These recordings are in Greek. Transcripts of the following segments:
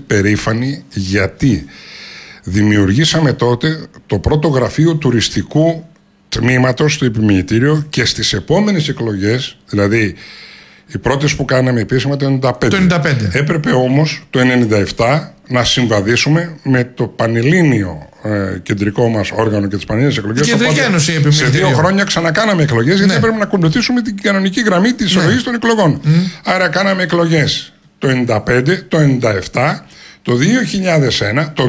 περήφανοι, γιατί δημιουργήσαμε τότε το πρώτο γραφείο τουριστικού τμήματος στο επιμελητήριο και στις επόμενες εκλογές, δηλαδή οι πρώτες που κάναμε επίσημα το 1995. Έπρεπε όμως το 1997 να συμβαδίσουμε με το πανελλήνιο κεντρικό μας όργανο και τις πανελλήνιες εκλογές. Σε 2 χρόνια ξανακάναμε εκλογές, γιατί έπρεπε να ακολουθήσουμε την κανονική γραμμή της ροής των εκλογών. Άρα κάναμε εκλογές το 1995, το 1997, το 2001, το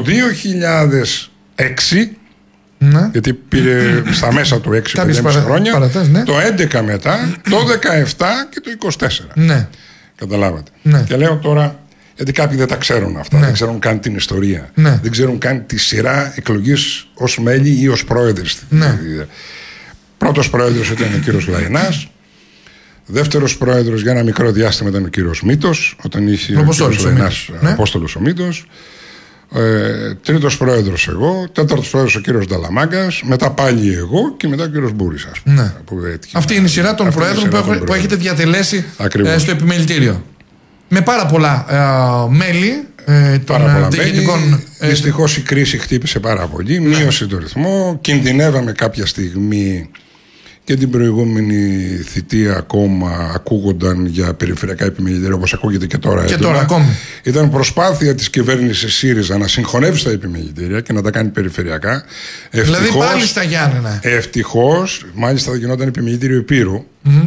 2006. Ναι. Γιατί πήρε στα μέσα του 6-5 χρόνια, το 11 μετά, το 17 και το 24. Ναι. Καταλάβατε. Ναι. Και λέω τώρα, γιατί κάποιοι δεν τα ξέρουν αυτά, δεν ξέρουν καν την ιστορία, δεν ξέρουν καν τη σειρά εκλογής ως μέλη ή ως πρόεδρες. Πρώτος πρόεδρος ήταν ο κύριος Λαϊνάς. Δεύτερος πρόεδρος για ένα μικρό διάστημα ήταν ο κύριος Μήτος, όταν είχε ο κύριος Λαϊνάς Απόστολος ο Μήτος. Τρίτος πρόεδρος εγώ, τέταρτος πρόεδρος ο κύριος Νταλαμάγκας, μετά πάλι εγώ και μετά ο κύριος Μπούρης. Αυτή είναι η σειρά των προέδρων που έχετε διατελέσει στο επιμελητήριο. Με πάρα πολλά μέλη των διοικητικών. Δυστυχώς η κρίση χτύπησε πάρα πολύ, μείωσε το ρυθμό, κινδυνεύαμε κάποια στιγμή. Και την προηγούμενη θητεία ακόμα ακούγονταν για περιφερειακά επιμελητήρια, όπως ακούγεται και τώρα. Και τώρα ακόμη. Ήταν προσπάθεια της κυβέρνησης ΣΥΡΙΖΑ να συγχωνεύσει τα επιμελητήρια και να τα κάνει περιφερειακά. Δηλαδή πάλι στα Γιάννενα. Ευτυχώς, μάλιστα θα γινόταν επιμελητήριο Υπήρου.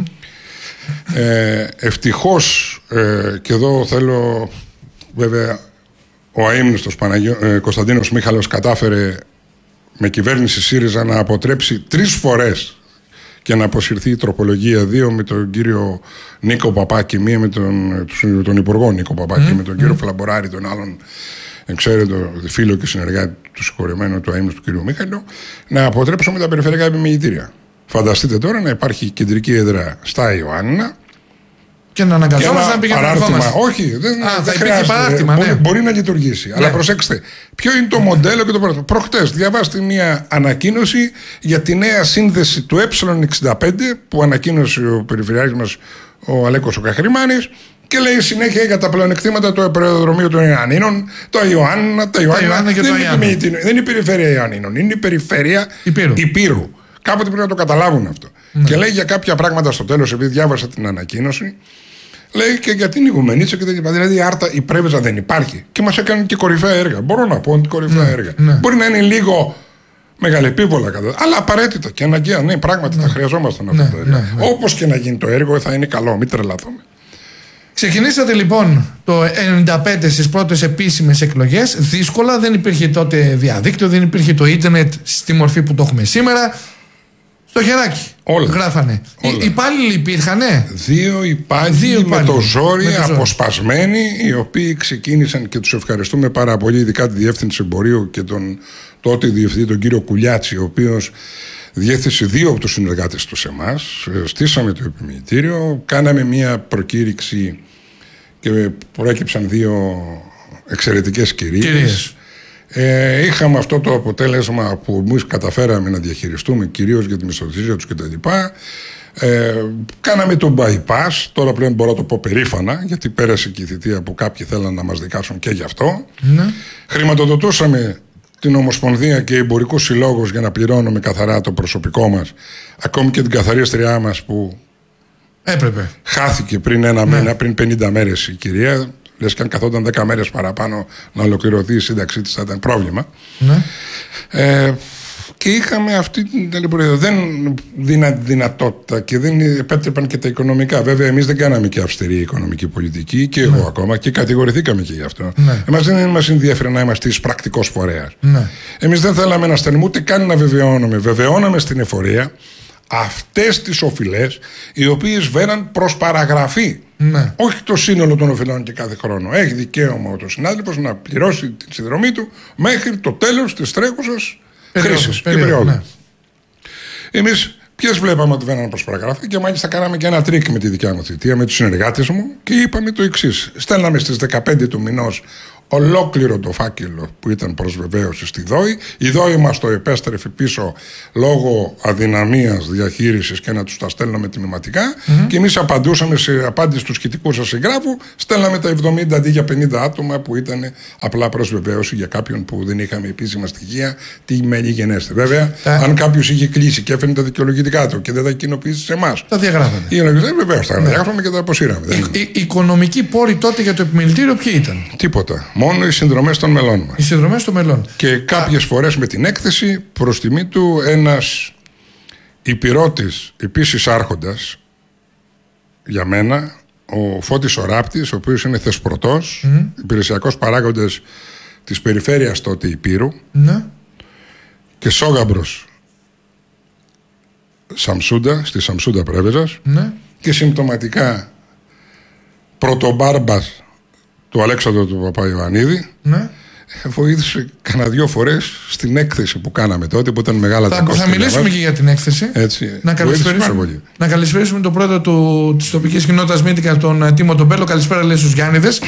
Ευτυχώς, και εδώ θέλω, βέβαια, ο αείμνηστος Κωνσταντίνος Μίχαλος κατάφερε με κυβέρνηση ΣΥΡΙΖΑ να αποτρέψει 3 φορές και να αποσυρθεί η τροπολογία, 2 με τον κύριο Νίκο Παπάκη, 1 με τον Υπουργό Νίκο Παπάκη, με τον κύριο Φλαμποράρη, τον άλλον εξαίρετο φίλο και συνεργάτη του συγχωρεμένου του αείμνηστου του κύριου Μίχαλου, να αποτρέψουμε τα περιφερειακά επιμελητήρια. Φανταστείτε τώρα να υπάρχει κεντρική έδρα στα Ιωάννηνα. Και να αναγκαζόμαστε να πηγαίνουμε παράρτημα. Όχι, δεν χρειάζεται. Μπορεί να λειτουργήσει. Αλλά προσέξτε, ποιο είναι το μοντέλο και το πρώτο. Προχτές διαβάστε μια ανακοίνωση για τη νέα σύνδεση του Ε65 που ανακοίνωσε ο περιφερειάρχης μας ο Αλέκος ο Καχρημάνης και λέει συνέχεια για τα πλεονεκτήματα του αεροδρομίου των Ιωαννίνων, το Ιωάννινα, τα Ιωάννινα. Δεν είναι η περιφέρεια Ιωαννίνων, είναι η περιφέρεια Υπήρου. Κάποτε πρέπει να το καταλάβουν αυτό. Και λέει για κάποια πράγματα στο τέλος, επειδή διάβασα την ανακοίνωση, λέει και για την Ιγουμενίτσα και τα λοιπά. Δηλαδή η Πρέβεζα δεν υπάρχει. Και μας έκανε και κορυφαία έργα. Μπορώ να πω ότι κορυφαία έργα. Μπορεί να είναι λίγο μεγαλεπίβολα, αλλά απαραίτητα και αναγκαία. Ναι, πράγματι τα χρειαζόμασταν αυτά τα έργα. Όπως και να γίνει το έργο, θα είναι καλό, μην τρελαθούμε. Ξεκινήσατε λοιπόν το 1995 στις πρώτες επίσημες εκλογές. Δύσκολα, δεν υπήρχε τότε διαδίκτυο, δεν υπήρχε το ίντερνετ στη μορφή που το έχουμε σήμερα. Στο χεράκι. Όλα. Γράφανε. Οι υπάλληλοι υπήρχανε. 2 υπάλληλοι με το ζόρι αποσπασμένοι, οι οποίοι ξεκίνησαν και τους ευχαριστούμε πάρα πολύ, ειδικά τη Διεύθυνση Εμπορίου και τον τότε διευθυντή, τον κύριο Κουλιάτση, ο οποίος διέθεσε 2 από τους συνεργάτες του σε εμάς. Στήσαμε το επιμελητήριο, κάναμε μια προκήρυξη και προέκυψαν 2 εξαιρετικές κυρίες. Είχαμε αυτό το αποτέλεσμα που εμείς καταφέραμε να διαχειριστούμε, κυρίως για τη μισθοδοσία τους κτλ. Κάναμε το bypass, τώρα πλέον μπορώ να το πω περήφανα, γιατί πέρασε και η θητεία που κάποιοι θέλαν να μας δικάσουν και γι' αυτό. Χρηματοδοτούσαμε την Ομοσπονδία και εμπορικούς συλλόγους για να πληρώνουμε καθαρά το προσωπικό μας, ακόμη και την καθαρίστριά μας που έπρεπε. Χάθηκε πριν 1 μήνα, πριν 50 μέρες η κυρία. Λες και αν καθόταν 10 μέρες παραπάνω να ολοκληρωθεί η σύνταξή της θα ήταν πρόβλημα. Και είχαμε αυτή την ταλαιπωρία. Δεν δυνατότητα και δεν επέτρεπαν και τα οικονομικά. Βέβαια, εμείς δεν κάναμε και αυστηρή οικονομική πολιτική, και εγώ ακόμα, και κατηγορηθήκαμε και γι' αυτό. Εμάς δεν μας ενδιαφέρει να είμαστε πρακτικός φορέας. Εμείς δεν θέλαμε να στέλνουμε ούτε καν να βεβαιώνουμε. Βεβαιώναμε στην εφορία αυτές τις οφειλές οι οποίες βαίναν προς παραγραφή. Όχι το σύνολο των οφειλών και κάθε χρόνο. Έχει δικαίωμα ο συνάδελφος να πληρώσει τη συνδρομή του μέχρι το τέλος της τρέχουσας χρήσης και περίοδου. Εμείς ποιες βλέπαμε ότι βαίναν προς παραγραφή, και μάλιστα κάναμε και ένα τρίκ με τη δικιά μου θητεία, με τους συνεργάτες μου, και είπαμε το εξής. Στέλναμε στις 15 του μηνός ολόκληρο το φάκελο που ήταν προς βεβαίωση στη ΔΟΗ. Η ΔΟΗ μας το επέστρεφε πίσω λόγω αδυναμίας διαχείρισης και να τους τα στέλναμε τμηματικά. Και εμείς απαντούσαμε σε απάντηση του σχετικού σας συγγράφου, στέλναμε τα 70 αντί για 50 άτομα που ήταν απλά προς βεβαίωση για κάποιον που δεν είχαμε επίσημα στοιχεία τι μέλη γενέστε. Βέβαια, αν κάποιος είχε κλείσει και έφερε τα δικαιολογητικά του και δεν τα κοινοποίησε σε εμάς. Τα διαγράφανε. Βεβαίως, τα διαγράφαμε και τα αποσύραμε. Οι οικονομικοί πόροι τότε για το επιμελητήριο ποιοι ήταν? Τίποτα. Μόνο οι συνδρομές των μελών μας. Οι συνδρομές των μελών. Και κάποιες φορές με την έκθεση, προς τιμή του, ένας υπηρώτης, επίσης άρχοντας, για μένα, ο Φώτης ο Ράπτης, ο οποίος είναι θεσπρωτός, υπηρεσιακός παράγοντας της περιφέρειας τότε Υπήρου, και σόγαμπρος Σαμσούντα, στη Σαμσούντα Πρέβεζας, και συμπτωματικά πρωτομπάρμπας του Αλέξανδρου του Παπαϊωαννίδη, βοήθησε κανένα 2 φορές στην έκθεση που κάναμε τότε, που ήταν μεγάλα τα κόστη. Θα μιλήσουμε και για την έκθεση. Έτσι, να καλησπερίσουμε τον πρόεδρο της τοπικής κοινότητας Μύτικα, τον Τίμο τον Μπέλο. Καλησπέρα, λέει στους Γιάννηδες.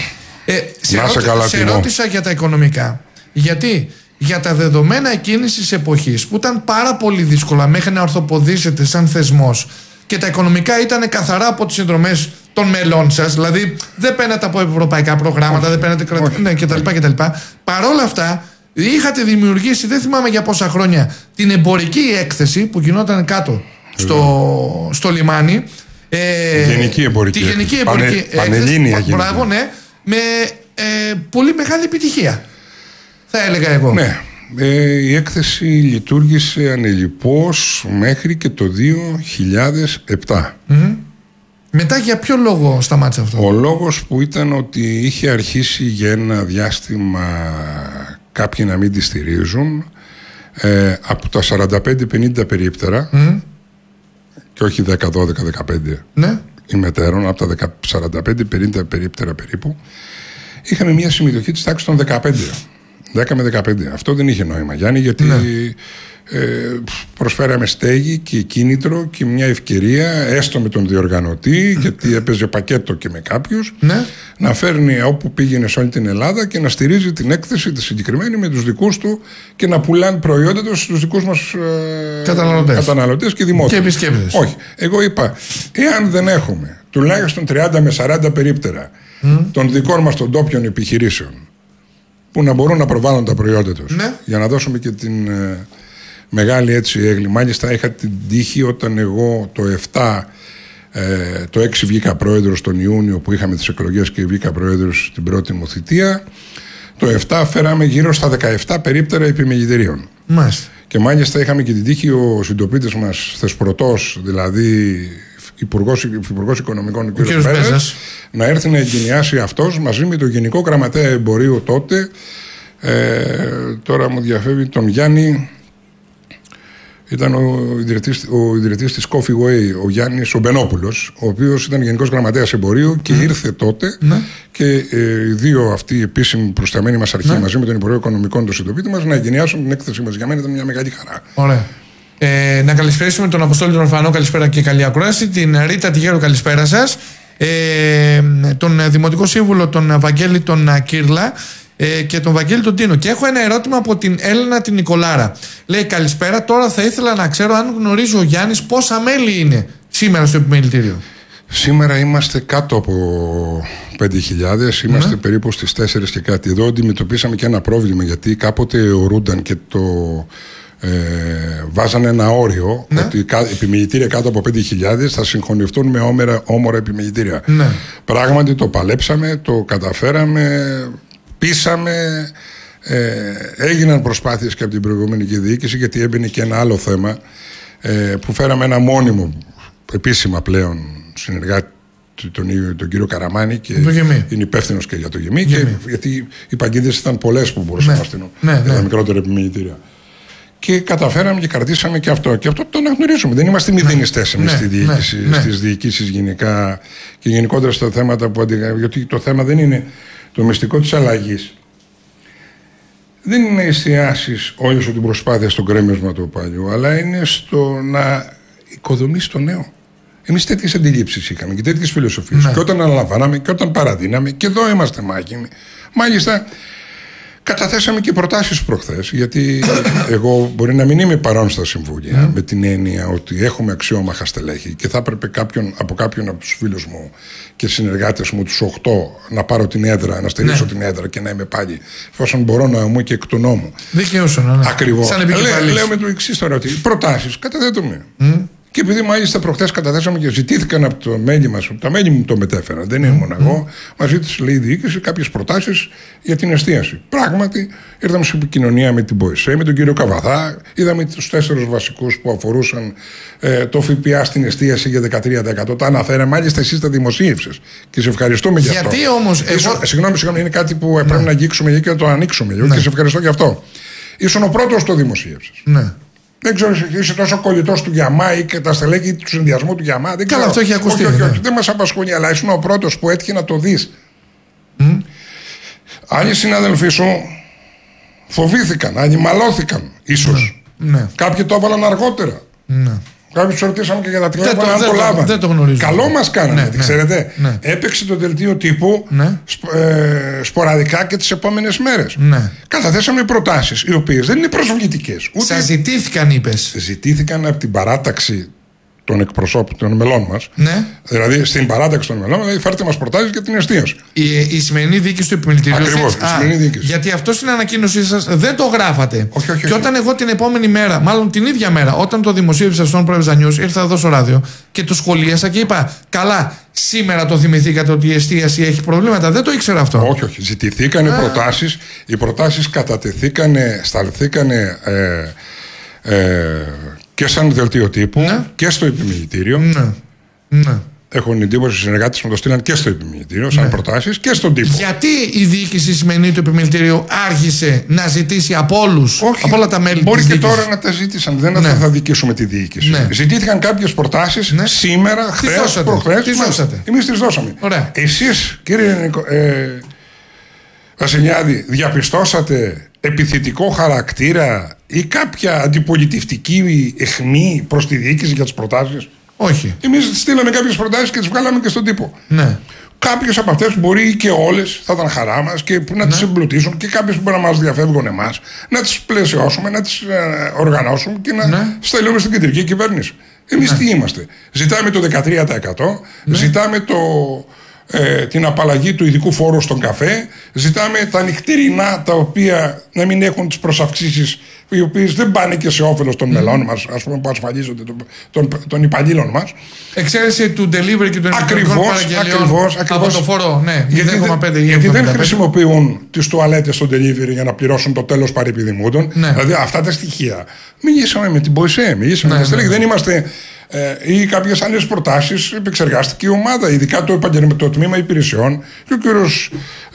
Σε ρώτησα για τα οικονομικά. Γιατί για τα δεδομένα εκείνης της εποχής, που ήταν πάρα πολύ δύσκολα μέχρι να ορθοποδήσετε σαν θεσμός, και τα οικονομικά ήταν καθαρά από τις συνδρομές των μελών σας, δηλαδή δεν παίρνατε από ευρωπαϊκά προγράμματα, δεν παίρνατε κτλ. Παρ' όλα αυτά, είχατε δημιουργήσει, δεν θυμάμαι για πόσα χρόνια, την εμπορική έκθεση που γινόταν κάτω στο λιμάνι. Γενική εμπορική. Τη γενική εμπορική έκθεση. Μπράβο, ναι, με πολύ μεγάλη επιτυχία, θα έλεγα εγώ. Ναι. Η έκθεση λειτουργήσε ανελιπώς μέχρι και το 2007. Μετά για ποιο λόγο σταμάτησε αυτό? Ο λόγος που ήταν ότι είχε αρχίσει για ένα διάστημα κάποιοι να μην τη στηρίζουν, από τα 45-50 περίπτερα, και όχι 10, 12, 15 ημετέρων, από τα 45-50 περίπτερα περίπου, είχαμε μια συμμετοχή της τάξης των 15. 10 με 15. Αυτό δεν είχε νόημα, Γιάννη, γιατί προσφέραμε στέγη και κίνητρο και μια ευκαιρία, έστω με τον διοργανωτή, γιατί έπαιζε πακέτο και με κάποιους, να φέρνει όπου πήγαινε σε όλη την Ελλάδα και να στηρίζει την έκθεση τη συγκεκριμένη με τους δικούς του και να πουλάνε προϊόντα τους στους δικούς μας καταναλωτές και δημότες. Και επισκέπτες. Όχι. Εγώ είπα, εάν δεν έχουμε τουλάχιστον 30 με 40 περίπτερα των δικών μας των ντόπιων επιχειρήσεων, που να μπορούν να προβάλλουν τα προϊόντα τους, για να δώσουμε και την μεγάλη έτσι έγκλη. Μάλιστα είχα την τύχη όταν εγώ το 7, το 6 βγήκα πρόεδρος τον Ιούνιο που είχαμε τις εκλογές και βγήκα πρόεδρος στην πρώτη μου θητεία. Το 7 φέραμε γύρω στα 17 περίπτερα επιμελητηρίων. Και μάλιστα είχαμε και την τύχη ο συντοπίτης μας θεσπρωτός, δηλαδή Υπουργός Οικονομικών, ο κ. Πέζας, να έρθει να εγκαινιάσει αυτός μαζί με τον Γενικό Γραμματέα Εμπορίου τότε, τώρα μου διαφεύγει, τον Γιάννη, ήταν ο ιδρυτής της Coffee Way, ο Γιάννης ο Μπενόπουλος, ο οποίος ήταν Γενικός Γραμματέας Εμπορίου και ήρθε τότε και οι δύο αυτοί επίσημοι προσταμένοι μας αρχή μαζί με τον Υπουργό Οικονομικών, τον συντοπίτη μας, να εγκαινιάσουν την έκθεση μας. Για μένα ήταν μια μεγάλη χαρά. Ωραία. Να καλησπερίσουμε τον Αποστόλη τον Ορφανό, καλησπέρα και καλή ακρόαση. Την Ρίτα Τιγέρου, καλησπέρα σας. Τον Δημοτικό Σύμβουλο, τον Βαγγέλη τον Κύρλα, και τον Βαγγέλη τον Τίνο. Και έχω ένα ερώτημα από την Έλενα την Νικολάρα. Λέει: καλησπέρα. Τώρα θα ήθελα να ξέρω αν γνωρίζει ο Γιάννης πόσα μέλη είναι σήμερα στο επιμελητήριο. Σήμερα είμαστε κάτω από 5.000, είμαστε περίπου στις 4 και κάτι. Εδώ αντιμετωπίσαμε και ένα πρόβλημα, γιατί κάποτε ορούνταν και το βάζανε ένα όριο ότι επιμελητήρια κάτω από 5.000 θα συγχωνευτούν με όμορα επιμελητήρια. Πράγματι το παλέψαμε, το καταφέραμε, πείσαμε, έγιναν προσπάθειες και από την προηγούμενη διοίκηση, γιατί έμπαινε και ένα άλλο θέμα που φέραμε ένα μόνιμο επίσημα πλέον συνεργάτη, τον κύριο Καραμάνη, και είναι υπεύθυνος και για το ΓΕΜΗ, γιατί οι παγίδες ήταν πολλές που μπορούσαμε να στείλουν για τα μικρότερα επιμελητήρια. Και καταφέραμε και κρατήσαμε και αυτό. Και αυτό το αναγνωρίζουμε. Δεν είμαστε μηδενιστές εμείς στη διοίκηση, στις διοικήσεις γενικά και γενικότερα στα θέματα που αντιγράφουν. Γιατί το θέμα δεν είναι το μυστικό της αλλαγής. Δεν είναι εστιάσεις όλη σου την προσπάθεια στο κρέμισμα του παλιού, αλλά είναι στο να οικοδομήσει το νέο. Εμείς τέτοιες αντιλήψεις είχαμε και τέτοιες φιλοσοφίες. Και όταν αναλαμβάναμε και όταν παραδίναμε, και εδώ είμαστε μάχημοι. Μάλιστα, καταθέσαμε και προτάσεις προχθές, γιατί εγώ μπορεί να μην είμαι παρόν στα συμβούλια, με την έννοια ότι έχουμε αξιόμαχα στελέχη και θα έπρεπε από κάποιον από τους φίλους μου και συνεργάτες μου, τους 8, να πάρω την έδρα, να στηρίσω την έδρα και να είμαι πάλι, εφόσον μπορώ να μου και εκ του νόμου. Δικαιούσαν, ναι. Ακριβώς. Λέω με το εξής τώρα, ότι προτάσεις καταθέτουμε. Και επειδή μάλιστα προχθές καταθέσαμε και ζητήθηκαν από το μέλη μας, τα μέλη μου το μετέφεραν, δεν είναι μόνο εγώ, μας ζήτησε, λέει, η διοίκηση κάποιες προτάσεις για την εστίαση. Πράγματι, ήρθαμε σε επικοινωνία με την ΠΟΕΣΕ, με τον κύριο Καβαδά, είδαμε τους 4 βασικούς που αφορούσαν το ΦΠΑ στην εστίαση για 13%. Τα αναφέραμε, μάλιστα εσείς τα δημοσίευσες. Και σε ευχαριστούμε για αυτό. Γιατί όμως. Συγγνώμη, είναι κάτι που πρέπει να αγγίξουμε και να το ανοίξουμε λίγο, και σε ευχαριστώ γι' αυτό. Ήσουν ο πρώτος το δημοσίευσες. Ναι. Δεν ξέρω, είσαι τόσο κολλητός του Γιαμά ή και τα στελέχη του συνδυασμού του Γιαμά. Δεν Καλά, αυτό έχει ακουστεί. Όχι, δεν μας απασχολεί, αλλά ήσουν ο πρώτος που έτυχε να το δεις. Άλλοι συνάδελφοί σου φοβήθηκαν, ανημαλώθηκαν ίσως. Ναι. Κάποιοι το έβαλαν αργότερα. Ναι. Κάποιοι του ρωτήσαμε και για τα τηλέφωνα αν το λάβαν. Δεν το γνωρίζω. Καλό μας κάνανε, ξέρετε. Ναι. Έπαιξε το δελτίο τύπου σποραδικά και τις επόμενες μέρες. Ναι. Καταθέσαμε προτάσεις, οι οποίες δεν είναι προσβλητικές. Σας ζητήθηκαν, είπες. Ζητήθηκαν από την παράταξη των εκπροσώπων των μελών μας. Ναι. Δηλαδή στην παράταξη των μελών, δηλαδή φέρτε μας προτάσεις για την εστίαση. Η σημερινή διοίκηση του επιμελητηρίου. Ακριβώς, η σημερινή διοίκηση. Γιατί αυτό στην ανακοίνωσή σας δεν το γράφατε. Όχι. Και όταν εγώ την επόμενη μέρα, μάλλον την ίδια μέρα, όταν το δημοσίευσα στον Πρέβεζα News, ήρθα εδώ στο ράδιο και το σχολίασα και είπα: καλά, σήμερα το θυμηθήκατε ότι η εστίαση έχει προβλήματα. Δεν το ήξερα αυτό. Όχι. Ζητηθήκανε προτάσεις. Οι προτάσεις κατατεθήκανε, σταλθήκανε. Και σαν δελτίο τύπου και στο επιμελητήριο. Ναι. Έχω την εντύπωση οι συνεργάτες μου το στείλαν και στο επιμελητήριο, σαν προτάσεις, και στον τύπο. Γιατί η διοίκηση σημερινή του επιμελητηρίου άρχισε να ζητήσει από όλους, από όλα τα μέλη της διοίκησης? Μπορεί και τώρα να τα ζήτησαν, δεν θα δικήσουμε τη διοίκηση. Ζητήθηκαν κάποιες προτάσεις σήμερα, χθες, προχθές. Εμείς τις δώσαμε. Εσείς, κύριε Βασιλιάδη, διαπιστώσατε επιθετικό χαρακτήρα ή κάποια αντιπολιτευτική αιχμή προς τη διοίκηση για τις προτάσεις? Όχι. Εμείς στείλαμε κάποιες προτάσεις και τις βγάλαμε και στον τύπο. Ναι. Κάποιες από αυτές μπορεί και όλες θα ήταν χαρά μας και να τις εμπλουτίσουν, και κάποιες που μπορεί να μας διαφεύγουν εμάς, να τις πλαισιώσουμε, να τις οργανώσουμε και να στέλνουμε στην κεντρική κυβέρνηση. Εμείς τι είμαστε? Ζητάμε το 13%, ζητάμε την απαλλαγή του ειδικού φόρου στον καφέ, ζητάμε τα νυχτερινά τα οποία να μην έχουν τις προσαυξήσεις, οι οποίες δεν πάνε και σε όφελος των μελών μας, ας πούμε, που ασφαλίζονται των υπαλλήλων μας. Εξαίρεση του delivery και των ηλεκτρονικών παραγγελιών από το φόρο, γιατί δεν χρησιμοποιούν τις τουαλέτες στο delivery για να πληρώσουν το τέλος παρεπιδημούντων. Δηλαδή αυτά τα στοιχεία μιλήσαμε με την ΠΟΕΣΕ, μιλήσαμε με στελέχη. Δεν είμαστε ή κάποιες άλλες προτάσεις επεξεργάστηκε η ομάδα, ειδικά το τμήμα υπηρεσιών, και ο κύριος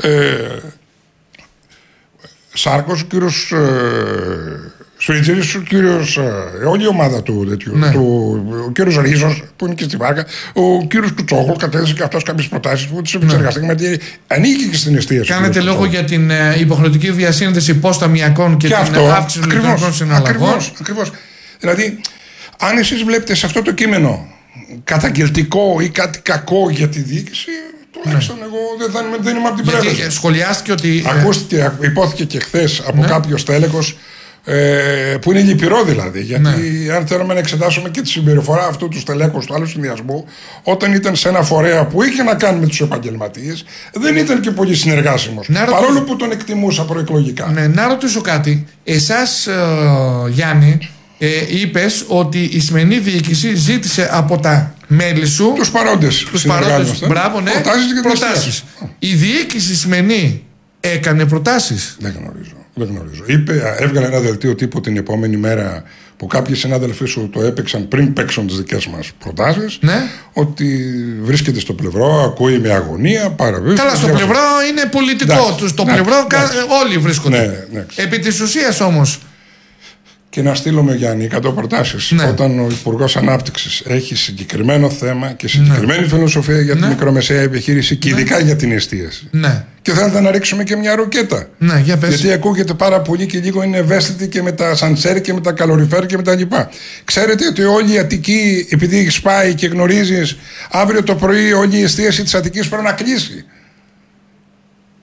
Σάρκος, ο κύριος Σουιτζήρης, ο κύριος, όλη η ομάδα ο κύριος Ρίζος που είναι και στη Βάρκα, ο κύριος Κουτσόχολ κατέθεσε και αυτός κάποιες προτάσεις που τις επεξεργαστήκαμε, γιατί ανήκει και στην εστίαση. Κάνετε λόγο για την υποχρεωτική διασύνδεση ποσταμιακών και την αύξηση των ηλεκτρονικών συναλλαγών. Ακριβώς. Δηλαδή, αν εσείς βλέπετε σε αυτό το κείμενο καταγγελτικό ή κάτι κακό για τη διοίκηση, τουλάχιστον εγώ δεν είμαι από την πλευρά. Γιατί σχολιάστηκε ότι. Ακούστηκε, υπόθηκε και χθες από κάποιο στέλεχος, που είναι λυπηρό δηλαδή. Γιατί αν θέλουμε να εξετάσουμε και τη συμπεριφορά αυτού του στελέχους του άλλου συνδυασμού, όταν ήταν σε ένα φορέα που είχε να κάνει με τους επαγγελματίες, δεν ήταν και πολύ συνεργάσιμος. Παρόλο που τον εκτιμούσα προεκλογικά. Να ρωτήσω κάτι. Εσάς, Γιάννη, είπες ότι η σημερινή διοίκηση ζήτησε από τα μέλη σου, τους παρόντες, μπράβο, προτάσεις. Η διοίκηση σημερινή έκανε προτάσεις? Δεν γνωρίζω. Έβγαλε ένα δελτίο τύπου την επόμενη μέρα που κάποιοι συνάδελφοί σου το έπαιξαν πριν παίξουν τις δικές μας προτάσεις, ότι βρίσκεται στο πλευρό, ακούει με αγωνία, παραβίαση. Καλά, στο πλευρό είναι πολιτικό. Στο πλευρό όλοι βρίσκονται. Επί της ουσίας όμως. Και να στείλουμε, Γιάννη, 100 προτάσεις. Όταν ο Υπουργός Ανάπτυξης έχει συγκεκριμένο θέμα και συγκεκριμένη φιλοσοφία για τη μικρομεσαία επιχείρηση και ειδικά για την εστίαση. Και θέλετε να ρίξουμε και μια ροκέτα. Γιατί ακούγεται πάρα πολύ και λίγο είναι ευαίσθητη και με τα σαντσέρ και με τα καλοριφέρ και με τα λοιπά. Ξέρετε ότι όλη η Αττική, επειδή έχει πάει και γνωρίζεις, αύριο το πρωί όλη η εστίαση της Αττικής πρέπει να κλείσει.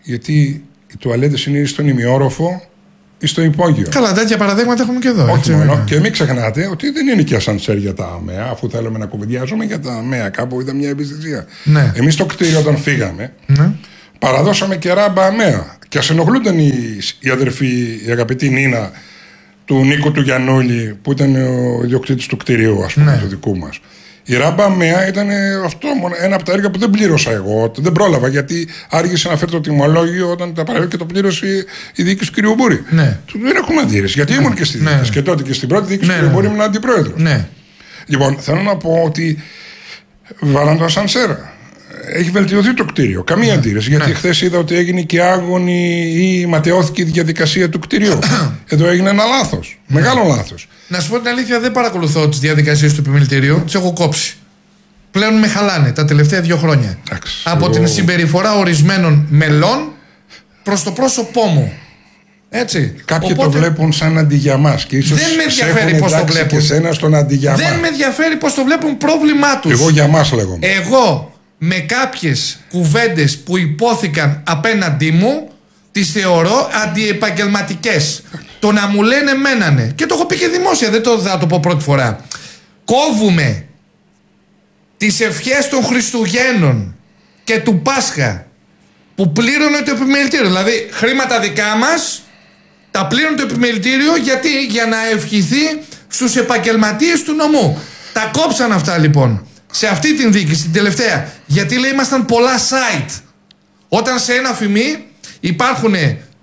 γιατί οι τουαλέτες είναι στον ημιόροφο ή στο υπόγειο. Καλά, τέτοια παραδείγματα έχουμε και εδώ. Όχι έτσι, μόνο. Και μην ξεχνάτε ότι δεν είναι και ασανσέρ για τα ΑΜΕΑ, αφού θέλουμε να κουβεντιάζουμε για τα ΑΜΕΑ. Κάπου ήταν μια ευαισθησία. Ναι. Εμείς στο κτίριο, όταν φύγαμε, ναι. παραδώσαμε και ράμπα ΑΜΕΑ. Και ας ενοχλούνταν η αδερφή, η αγαπητή Νίνα του Νίκου του Γιαννούλη, που ήταν ο ιδιοκτήτης του κτιρίου, ας πούμε, ναι. του δικού μας. Η ράμπα ΑΜΕΑ ήταν αυτό, ένα από τα έργα που δεν πλήρωσα εγώ. Δεν πρόλαβα, γιατί άργησε να φέρει το τιμολόγιο όταν τα παραλύω και το πλήρωσε η διοίκηση του κ. Μπούρη. Ναι. Δεν έχουμε αντίρρηση, γιατί ήμουν και στη διοίκηση. Και τότε και στην πρώτη διοίκηση του κ. Μπούρη ήμουν αντιπρόεδρος. Ναι. Λοιπόν, θέλω να πω ότι βάλαν το ασανσέρ. Έχει βελτιωθεί το κτίριο. Καμία αντίρρηση. Γιατί χθες είδα ότι έγινε και άγωνη ή ματαιώθηκε η διαδικασία του κτίριου. Εδώ έγινε ένα λάθος. Μεγάλο λάθος. Να σου πω την αλήθεια, δεν παρακολουθώ τις διαδικασίες του επιμελητηρίου. Τις έχω κόψει. Πλέον με χαλάνε τα τελευταία 2 χρόνια. Από την συμπεριφορά ορισμένων μελών προς το πρόσωπό μου. Έτσι. Κάποιοι οπότε, το βλέπουν σαν αντί για μας. Και ίσως δεν με ενδιαφέρει πώς το βλέπουν. Και σένα στον αντί για δεν μας. με ενδιαφέρει πώς το βλέπουν, πρόβλημά τους. Εγώ για μας λέγομαι. Εγώ με κάποιες κουβέντες που υπόθηκαν απέναντί μου τις θεωρώ αντιεπαγγελματικές. Το να μου λένε μένανε. Και το έχω πει και δημόσια, δεν θα το πω πρώτη φορά. Κόβουμε τις ευχές των Χριστουγέννων και του Πάσχα που πλήρωνε το επιμελητήριο. Δηλαδή χρήματα δικά μας τα πλήρωνε το επιμελητήριο, γιατί για να ευχηθεί στους επαγγελματίες του νομού. Τα κόψαν αυτά λοιπόν σε αυτή την διοίκηση, την τελευταία. Γιατί λέει ήμασταν πολλά site. Όταν σε ένα φημί υπάρχουν 10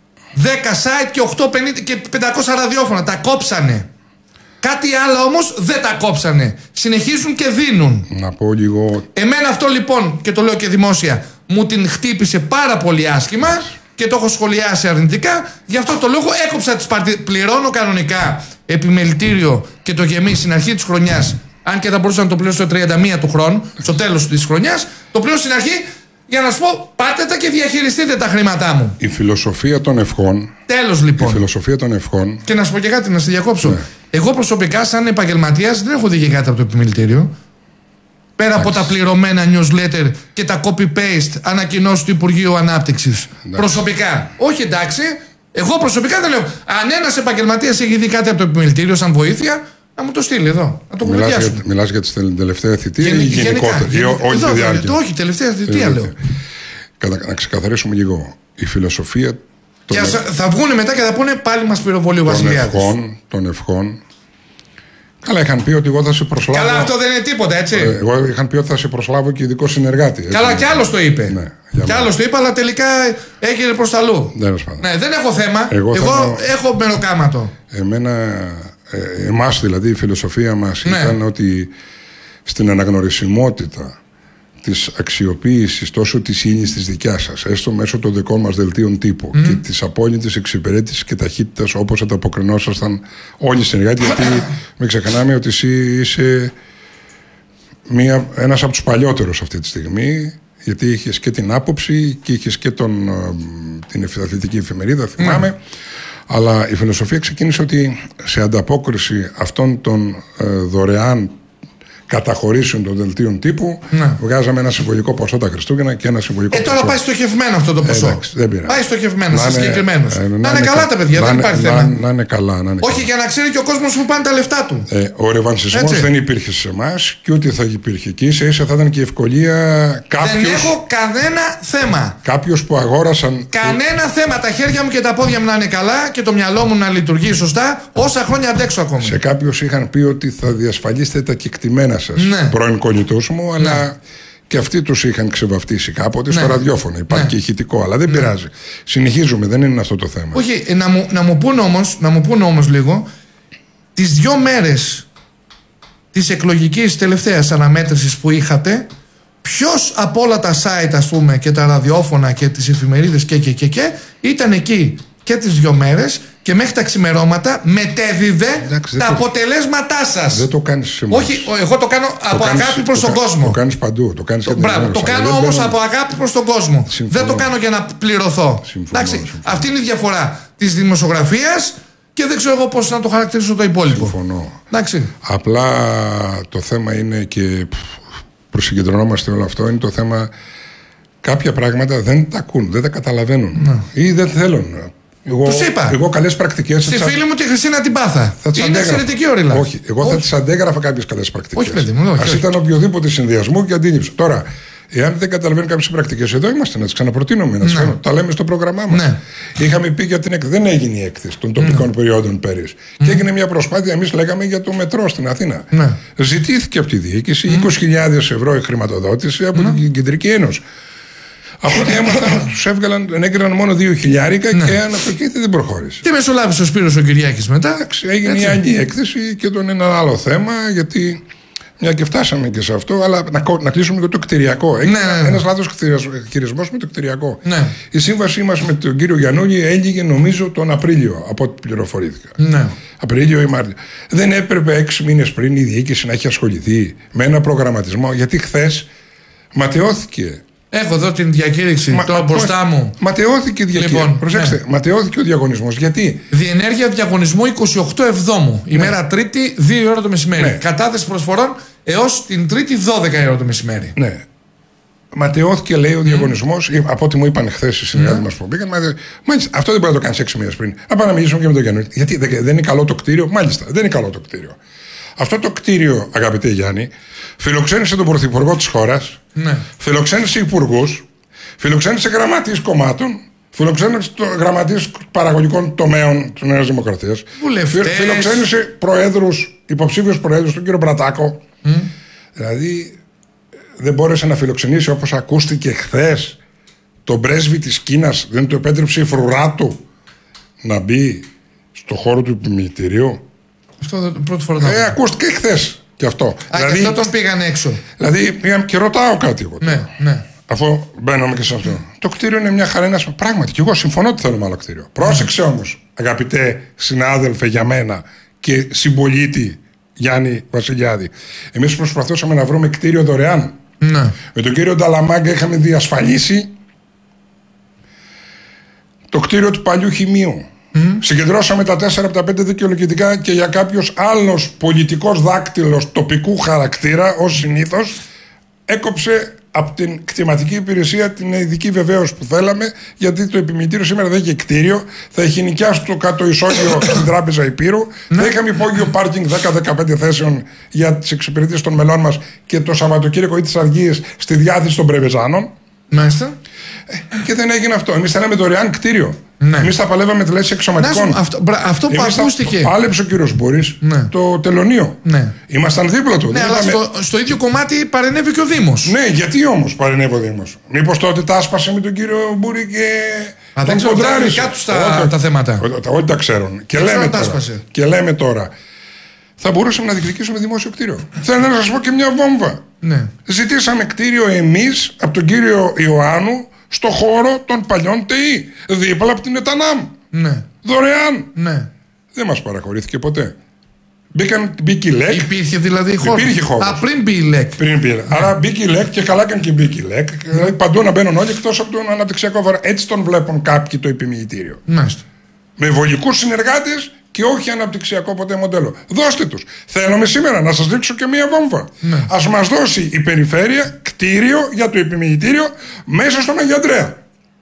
site και 850 και 500 ραδιόφωνα. Τα κόψανε. Κάτι άλλο όμως δεν τα κόψανε. Συνεχίζουν και δίνουν. Να πω λίγο. Εμένα αυτό λοιπόν, και το λέω και δημόσια, μου την χτύπησε πάρα πολύ άσχημα και το έχω σχολιάσει αρνητικά. Γι' αυτό το λόγο έκοψα τις παρτίδες. Πληρώνω κανονικά επιμελητήριο και το γεμίσει στην αρχή της χρονιάς. Αν και θα μπορούσα να το πληρώσω το 31 του χρόνου, στο τέλος της χρονιάς, το πληρώσω στην αρχή για να σου πω: πάτε τα και διαχειριστείτε τα χρήματά μου. Η φιλοσοφία των ευχών. Τέλος λοιπόν. Η φιλοσοφία των ευχών. Και να σου πω και κάτι, να σε διακόψω. Ναι. Εγώ προσωπικά, σαν επαγγελματίας, δεν έχω δει και κάτι από το επιμελητήριο. Πέρα από τα πληρωμένα newsletter και τα copy-paste ανακοινώσεις του Υπουργείου Ανάπτυξης. Προσωπικά. Όχι, εντάξει. Εγώ προσωπικά δεν λέω. Αν ένας επαγγελματίας έχει δει κάτι από το επιμελητήριο σαν βοήθεια, να μου το στείλει εδώ. Να το κουβεντιάσουμε. Μιλάς για την τελευταία θητεία ή γενικότερα? Όχι τη διάρκεια. Όχι, τελευταία θητεία λέω. Να ξεκαθαρίσουμε λίγο. Η φιλοσοφία. Και θα βγουν μετά και θα πούνε πάλι μας πυροβολεί ο Βασιλιάδης. Των ευχών. Καλά, είχαν πει ότι εγώ θα σε προσλάβω. Καλά, αυτό δεν είναι τίποτα, έτσι. Εγώ είχαν πει ότι θα σε προσλάβω και ειδικό συνεργάτη. Έτσι. Καλά, κι άλλος το είπε. Ναι, κι άλλος το είπε, αλλά τελικά έγινε προς τα αλλού. Ναι, δεν έχω θέμα. Εγώ έχω μεροκάματο. Εμάς δηλαδή, η φιλοσοφία μας ήταν ότι στην αναγνωρισιμότητα της αξιοποίησης τόσο της ίνης της δικιάς σας, έστω μέσω των δικών μας δελτίων τύπου, και της απόλυτης εξυπηρέτησης και ταχύτητας όπως ανταποκρινόσασταν όλοι οι συνεργάτες, γιατί μην ξεχνάμε ότι εσύ είσαι ένας από τους παλιότερους αυτή τη στιγμή, γιατί είχες και την άποψη και είχες και την αθλητική εφημερίδα, θυμάμαι. Αλλά η φιλοσοφία ξεκίνησε ότι σε ανταπόκριση αυτών των δωρεάν καταχωρήσεων των δελτίων τύπου, βγάζαμε ένα συμβολικό ποσό τα Χριστούγεννα και ένα συμβολικό ποσό. Τώρα πάει στοχευμένο αυτό το ποσό. Εντάξει, δεν πειράζει. Πάει στοχευμένο σε συγκεκριμένους. Να είναι καλά τα παιδιά, δεν υπάρχει θέμα. Να είναι καλά. Όχι, για να ξέρει και ο κόσμος που πάνε τα λεφτά του. Ο ρεβανσισμός δεν υπήρχε σε εμάς και ούτε θα υπήρχε εκεί. Ίσα θα ήταν και η ευκολία κάποιος. Δεν έχω κανένα θέμα. Κάποιος που αγόρασαν. Κανένα θέμα. Τα χέρια μου και τα πόδια μου να είναι καλά και το μυαλό μου να λειτουργεί σωστά, όσα χρόνια αντέξω ακόμη. Σε κάποιους είχαν πει ότι θα διασφαλίσετε τα κεκτημένα σας, πρώην κολλητούς μου, αλλά και αυτοί τους είχαν ξεβαφτίσει κάποτε στο ραδιόφωνο. Υπάρχει και ηχητικό, αλλά δεν πειράζει. Συνεχίζουμε, δεν είναι αυτό το θέμα. Όχι, να μου πούν όμως λίγο, τις 2 μέρες της εκλογικής τελευταίας αναμέτρησης που είχατε, ποιος από όλα τα site, ας πούμε, και τα ραδιόφωνα και τις εφημερίδες και ήταν εκεί και τις 2 μέρες και μέχρι τα ξημερώματα μετέδιδε τα αποτελέσματά σας. Δεν το κάνεις σε εμάς. Όχι, εγώ το κάνω από αγάπη προς τον κόσμο. Το κάνεις παντού. Το κάνω όμως από αγάπη προς τον κόσμο. Δεν το κάνω για να πληρωθώ. Εντάξει, αυτή είναι η διαφορά της δημοσιογραφίας και δεν ξέρω εγώ πώς να το χαρακτηρίσω το υπόλοιπο. Συμφωνώ. Εντάξει. Απλά το θέμα είναι, και προσυγκεντρωνόμαστε όλο αυτό, είναι το θέμα κάποια πράγματα δεν τα ακούν, δεν τα καταλαβαίνουν ή δεν θέλουν. Τους είπα. Εγώ καλές πρακτικές. Στη φίλη μου τη Χριστίνα την Πάθα. Είναι εξαιρετική όριλα. Όχι, εγώ θα τις αντέγραφα κάποιες καλές πρακτικές. Όχι, παιδί μου, ας ήταν οποιοδήποτε συνδυασμό και αντίληψη. Τώρα, εάν δεν καταλαβαίνουν κάποιες πρακτικές, εδώ είμαστε να τις ξαναπροτείνουμε. Να τις τα λέμε στο πρόγραμμά μας. Ναι. Είχαμε πει για την έκθεση. Δεν έγινε η έκθεση των τοπικών περιόδων πέρυσι. Και έγινε μια προσπάθεια, εμείς λέγαμε για το μετρό στην Αθήνα. Ζητήθηκε από τη διοίκηση 20.000 ευρώ η χρηματοδότηση από την Κεντρική Ένωση. Από ό,τι έμαθαν, τους έγκριναν μόνο 2.000 και αν από εκεί δεν προχώρησε. Τι μεσολάβησε ο Σπύρος ο Κυριάκης μετά. Έγινε μια άλλη έκθεση και τον ένα άλλο θέμα, γιατί μια και φτάσαμε και σε αυτό, αλλά να κλείσουμε και το κτηριακό. Έγινε ένας λάθος χειρισμός με το κτηριακό. Η σύμβασή μας με τον κύριο Γιαννούλη έλυγε νομίζω τον Απρίλιο, από ό,τι πληροφορήθηκα. Απρίλιο ή Μάρτιο. Δεν έπρεπε 6 μήνες πριν η διοίκηση να έχει ασχοληθεί με ένα προγραμματισμό, γιατί χθες ματαιώθηκε. Έχω εδώ την διακήρυξη μπροστά μου. Ματαιώθηκε η διακήρυξη. Λοιπόν, προσέξτε, ματαιώθηκε ο διαγωνισμός. Γιατί? Διενέργεια διαγωνισμού 28 Εβδόμου. Ημέρα Τρίτη, 2 ώρα το μεσημέρι. Κατάθεση προσφορών έως την Τρίτη, 12 ώρα το μεσημέρι. Ναι. Ματαιώθηκε, λέει, ο διαγωνισμός. Από ό,τι μου είπαν χθες οι συνεργάτες μας που πήγαν. Μάλιστα, αυτό δεν μπορεί να το κάνεις 6 μήνες πριν. Να πάμε να μιλήσουμε και με τον Γιάννη. Γιατί δεν είναι καλό το κτίριο. Μάλιστα, δεν είναι καλό το κτίριο. Αυτό το κτίριο, αγαπητέ Γιάννη, φιλοξένησε τον Πρωθυπουργό της χώρας, φιλοξένησε υπουργούς, φιλοξένησε γραμματείς κομμάτων, φιλοξένησε γραμματείς παραγωγικών τομέων της Νέας Δημοκρατίας, φιλοξένησε προέδρους, υποψήφιους προέδρους, τον κύριο Μπρατάκο. Δηλαδή δεν μπόρεσε να φιλοξενήσει, όπως ακούστηκε χθες, τον πρέσβη της Κίνας, δεν του επέτρεψε η φρουρά του να μπει στο χώρο του επιμελητηρίου. Αυτό πρώτη φορά το ακούστηκε χθες και αυτό. Δηλαδή, αυτό τον πήγαν έξω. Δηλαδή πήγαμε και ρωτάω κάτι εγώ. Ναι. Αφού μπαίνουμε και σε αυτό. Το κτίριο είναι μια χαρά. Πράγματι, και εγώ συμφωνώ ότι θέλουμε άλλο κτίριο. Πρόσεξε όμως, αγαπητέ συνάδελφε για μένα και συμπολίτη Γιάννη Βασιλιάδη. Εμείς προσπαθούσαμε να βρούμε κτίριο δωρεάν. Με τον κύριο Νταλαμάγκα είχαμε διασφαλίσει το κτίριο του παλιού χημείου. Συγκεντρώσαμε τα 4 από τα 5 δικαιολογητικά και για κάποιος άλλος πολιτικός δάκτυλος τοπικού χαρακτήρα, ως συνήθως, έκοψε από την κτηματική υπηρεσία την ειδική βεβαίωση που θέλαμε, γιατί το επιμελητήριο σήμερα δεν έχει κτίριο, θα έχει νοικιάσει το κάτω ισόγειο στην Τράπεζα Υπήρου, θα είχαμε υπόγειο πάρκινγκ 10-15 θέσεων για τις εξυπηρετήσεις των μελών μας και το Σαββατοκύριακο ή τις Αργίες στη διάθεση των Πρεβεζάνων. Μάλιστα. Και δεν έγινε αυτό. Εμείς θέλαμε δωρεάν κτίριο. Εμείς τα παλεύαμε τη λέξη εξωματικών. Αυτό που ακούστηκε. Πάλεψε ο κύριος Μπούρης το τελωνείο. Ήμασταν δίπλα του. Ναι, αλλά στο ίδιο κομμάτι παρενέβη και ο Δήμος. Ναι, γιατί όμως παρενέβη ο Δήμος? Μήπως τότε τα άσπασε με τον κύριο Μπούρη και τον κοντράρισε? Δεν ξέρουν τα θέματα. Όχι τα ξέρουν. Και λέμε τώρα. Θα μπορούσαμε να διεκδικήσουμε δημόσιο κτίριο. Θέλω να σας πω και μια βόμβα. Ζητήσαμε κτίριο εμείς από τον κύριο Ιωάννου στο χώρο των παλιών ΤΕΗ, δίπλα από την ΕΤΑΝΑΜ. Δωρεάν. Δεν μας παραχωρήθηκε ποτέ. Μπήκε η ΛΕΚ. Υπήρχε δηλαδή χώρο. Υπήρχε χώρο. Πριν μπει η ΛΕΚ. Άρα μπήκε η ΛΕΚ και καλά έκανε και μπήκε η ΛΕΚ. Δηλαδή παντού να μπαίνουν όλοι εκτός από τον αναπτυξιακό φορέα. Έτσι τον βλέπουν κάποιοι το επιμελητήριο. Με βολικούς συνεργάτες και όχι αναπτυξιακό ποτέ μοντέλο. Δώστε τους. Θέλουμε σήμερα να σας δείξω και μία βόμβα. Ας μας δώσει η περιφέρεια κτίριο για το επιμελητήριο μέσα στον Αγία Ανδρέα.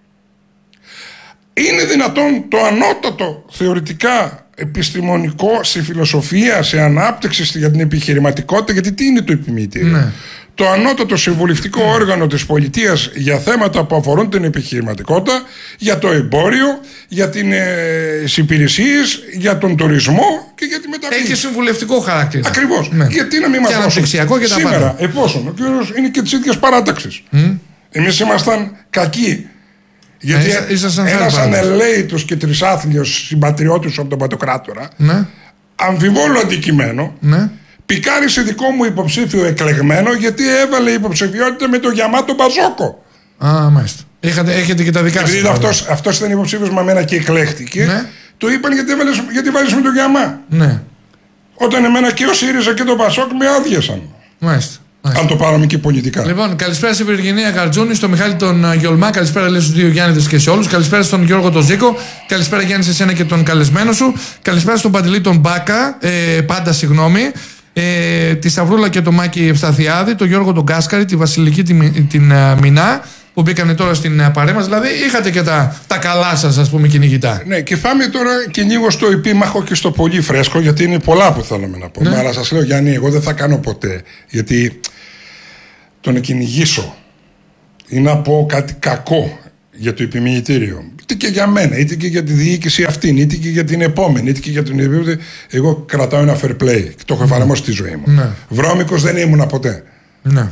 Είναι δυνατόν το ανώτατο θεωρητικά επιστημονικό σε φιλοσοφία, σε ανάπτυξη για την επιχειρηματικότητα, γιατί τι είναι το επιμελητήριο? Το ανώτατο συμβουλευτικό όργανο της πολιτείας για θέματα που αφορούν την επιχειρηματικότητα, για το εμπόριο, για τις υπηρεσίες, για τον τουρισμό και για τη μεταποίηση. Έχει συμβουλευτικό χαρακτήρα. Ακριβώς. Γιατί να μην μας δώσουν σήμερα, εφόσον ο κύριος είναι και της ίδιας παράταξης. Εμείς ήμασταν κακοί. Γιατί ένας ανελαίητος και τρισάθλιος συμπατριώτης από τον Πατοκράτορα, αμφιβόλου αντικειμένο, πικάρισε δικό μου υποψήφιο εκλεγμένο, γιατί έβαλε υποψηφιότητα με το Γιαμάτο Μπαζόκο. Μάλιστα. Έχετε και τα δικά σας. Δηλαδή αυτός ήταν υποψήφιος με μένα και εκλέχτηκε. Το είπαν γιατί βάλεις με το Γιαμά. Όταν εμένα και ο ΣΥΡΙΖΑ και το Πασόκ με άδειασαν. Μάλιστα. Αν το πάραμε και πολιτικά. Λοιπόν, καλησπέρα στη Βυργινία Γαρτζούνη, στον Μιχάλη τον Γιολμά. Καλησπέρα, λέει, στους δύο Γιάννηδες και σε όλους. Καλησπέρα στον Γιώργο τον Ζήκο. Καλησπέρα, Γιάννη, σε εσένα και τον καλεσμένο σου. Καλησπέρα στον Παντελή τον Μπάκα. Πάντα συγγνώμη. Τη Σταυρούλα και το Μάκη Ευσταθιάδη. Τον Γιώργο τον Κάσκαρη. Τη Βασιλική την Μινά. που μπήκανε τώρα στην παρέμβαση. Δηλαδή είχατε και τα καλά σας, ας πούμε, κυνηγητά. Ναι, και πάμε τώρα και λίγο στο επίμαχο και στο πολύ φρέσκο, γιατί είναι πολλά που θέλουμε να πούμε. Ναι. Αλλά σας λέω, Γιάννη, εγώ δεν θα κάνω ποτέ. Γιατί το να κυνηγήσω ή να πω κάτι κακό για το επιμελητήριο, είτε και για μένα, είτε και για τη διοίκηση αυτή, είτε και για την επόμενη, είτε και για την επόμενη, εγώ κρατάω ένα fair play και το έχω εφαρμόσει στη ζωή μου. Ναι. Βρώμικος δεν ήμουνα ποτέ. Ναι.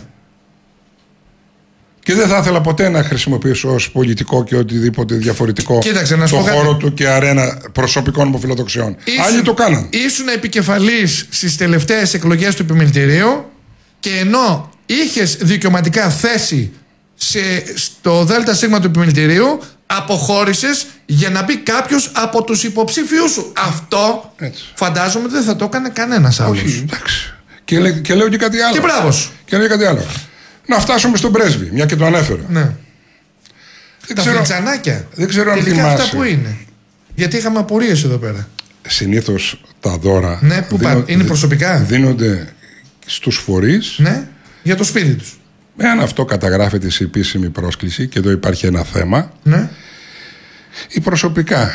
Και δεν θα ήθελα ποτέ να χρησιμοποιήσω ως πολιτικό και οτιδήποτε διαφορετικό το χώρο του και αρένα προσωπικών μου φιλοδοξιών. Άλλοι το κάναν. Ήσουν επικεφαλής στις τελευταίες εκλογές του επιμελητηρίου και ενώ είχες δικαιωματικά θέση στο ΔΣ του επιμελητηρίου, αποχώρησες για να μπει κάποιος από τους υποψήφιους σου. Αυτό φαντάζομαι ότι δεν θα το έκανε κανένας άλλος. Όχι, εντάξει. Και λέω και κάτι άλλο. Και μπράβο σου. Και λέω κάτι άλλο. Να φτάσουμε στον πρέσβη, μια και το ανέφερα. Ναι. Τα φλιτζανάκια. Δεν ξέρω αν θυμάσαι. Αυτά που είναι. Γιατί είχαμε απορίες εδώ πέρα. Συνήθως τα δώρα. Ναι, που είναι προσωπικά. Δίνονται στους φορείς. Ναι, για το σπίτι τους. Εάν αυτό καταγράφεται σε επίσημη πρόσκληση, και εδώ υπάρχει ένα θέμα. Ναι. Ή προσωπικά.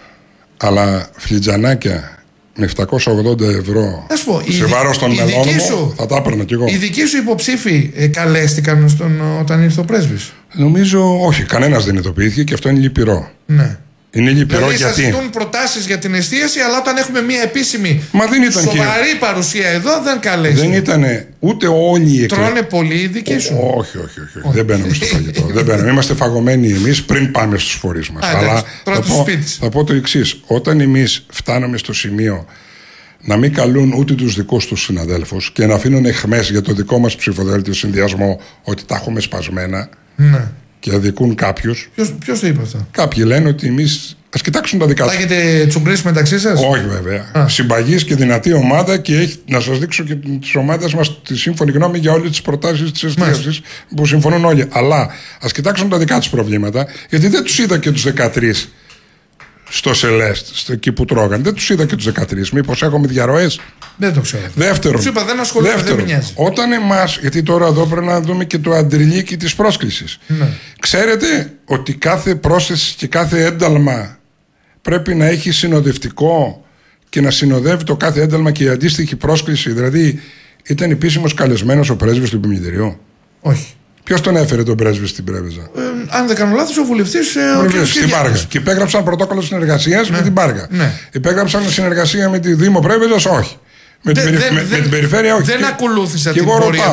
Αλλά φλιτζανάκια με 780 ευρώ σε βάρος των μελών μου, θα τα έπαιρνα κι εγώ. Οι δικοί σου υποψήφοι καλέστηκαν όταν ήρθε ο πρέσβης? Νομίζω όχι, κανένας δεν ειδοποιήθηκε και αυτό είναι λυπηρό. Ναι. Είναι λυπηρό δηλαδή, γιατί. Σας ζητούν προτάσεις για την εστίαση, αλλά όταν έχουμε μια επίσημη σοβαρή παρουσία εδώ, δεν καλέστηκαν. Δεν ήταν ούτε όλοι οι Τρώνε πολύ οι δικοί σου? Όχι. Δεν μπαίνουμε στο φαγητό. Δεν μπαίνουμε. Είμαστε φαγωμένοι εμείς πριν πάμε στους φορείς μας. Αλλά θα πω το εξής. Όταν εμείς φτάνουμε στο σημείο να μην καλούν ούτε τους δικούς τους συναδέλφους και να αφήνουν αιχμές για το δικό μας ψηφοδέλτιο συνδυασμό ότι τα έχουμε σπασμένα. Ναι. Και αδικούν κάποιους. Ποιος το είπε αυτό? Κάποιοι λένε ότι εμείς. Ας κοιτάξουν τα δικά τους. Τα έχετε τσουμπρίσει μεταξύ σας? Όχι, βέβαια. Συμπαγής και δυνατή ομάδα και έχει να σας δείξω και τις ομάδες μας τη σύμφωνη γνώμη για όλες τις προτάσεις της εστίασης που συμφωνούν όλοι. Αλλά ας κοιτάξουν τα δικά τους προβλήματα, γιατί δεν τους είδα και τους 13 στο Σελέστ, εκεί που τρώγανε. Δεν τους είδα και τους 13. Μήπως έχουμε διαρροές? Δεν το ξέρω. Δεύτερον, τους είπα, δεν ασχολούμαι, δεν με νοιάζει. Όταν εμάς, γιατί τώρα εδώ πρέπει να δούμε και το αντριλίκι της πρόσκλησης. Ναι. Ξέρετε ότι κάθε πρόσθεση και κάθε ένταλμα πρέπει να έχει συνοδευτικό και να συνοδεύει το κάθε ένταλμα και η αντίστοιχη πρόσκληση? Δηλαδή, ήταν επίσημος καλεσμένος ο πρέσβης του επιμελητηρίου? Όχι. Ποιος τον έφερε τον πρέσβη στην Πρέβεζα? Αν δεν κάνω λάθος, ο βουλευτής στην Πάργα. Και υπέγραψαν πρωτόκολλο συνεργασίας με την Πάργα. Ναι. Υπέγραψαν συνεργασία με τη Δήμο Πρέβεζας? Όχι. Με την περιφέρεια? Όχι. Δεν ακολούθησα την πορεία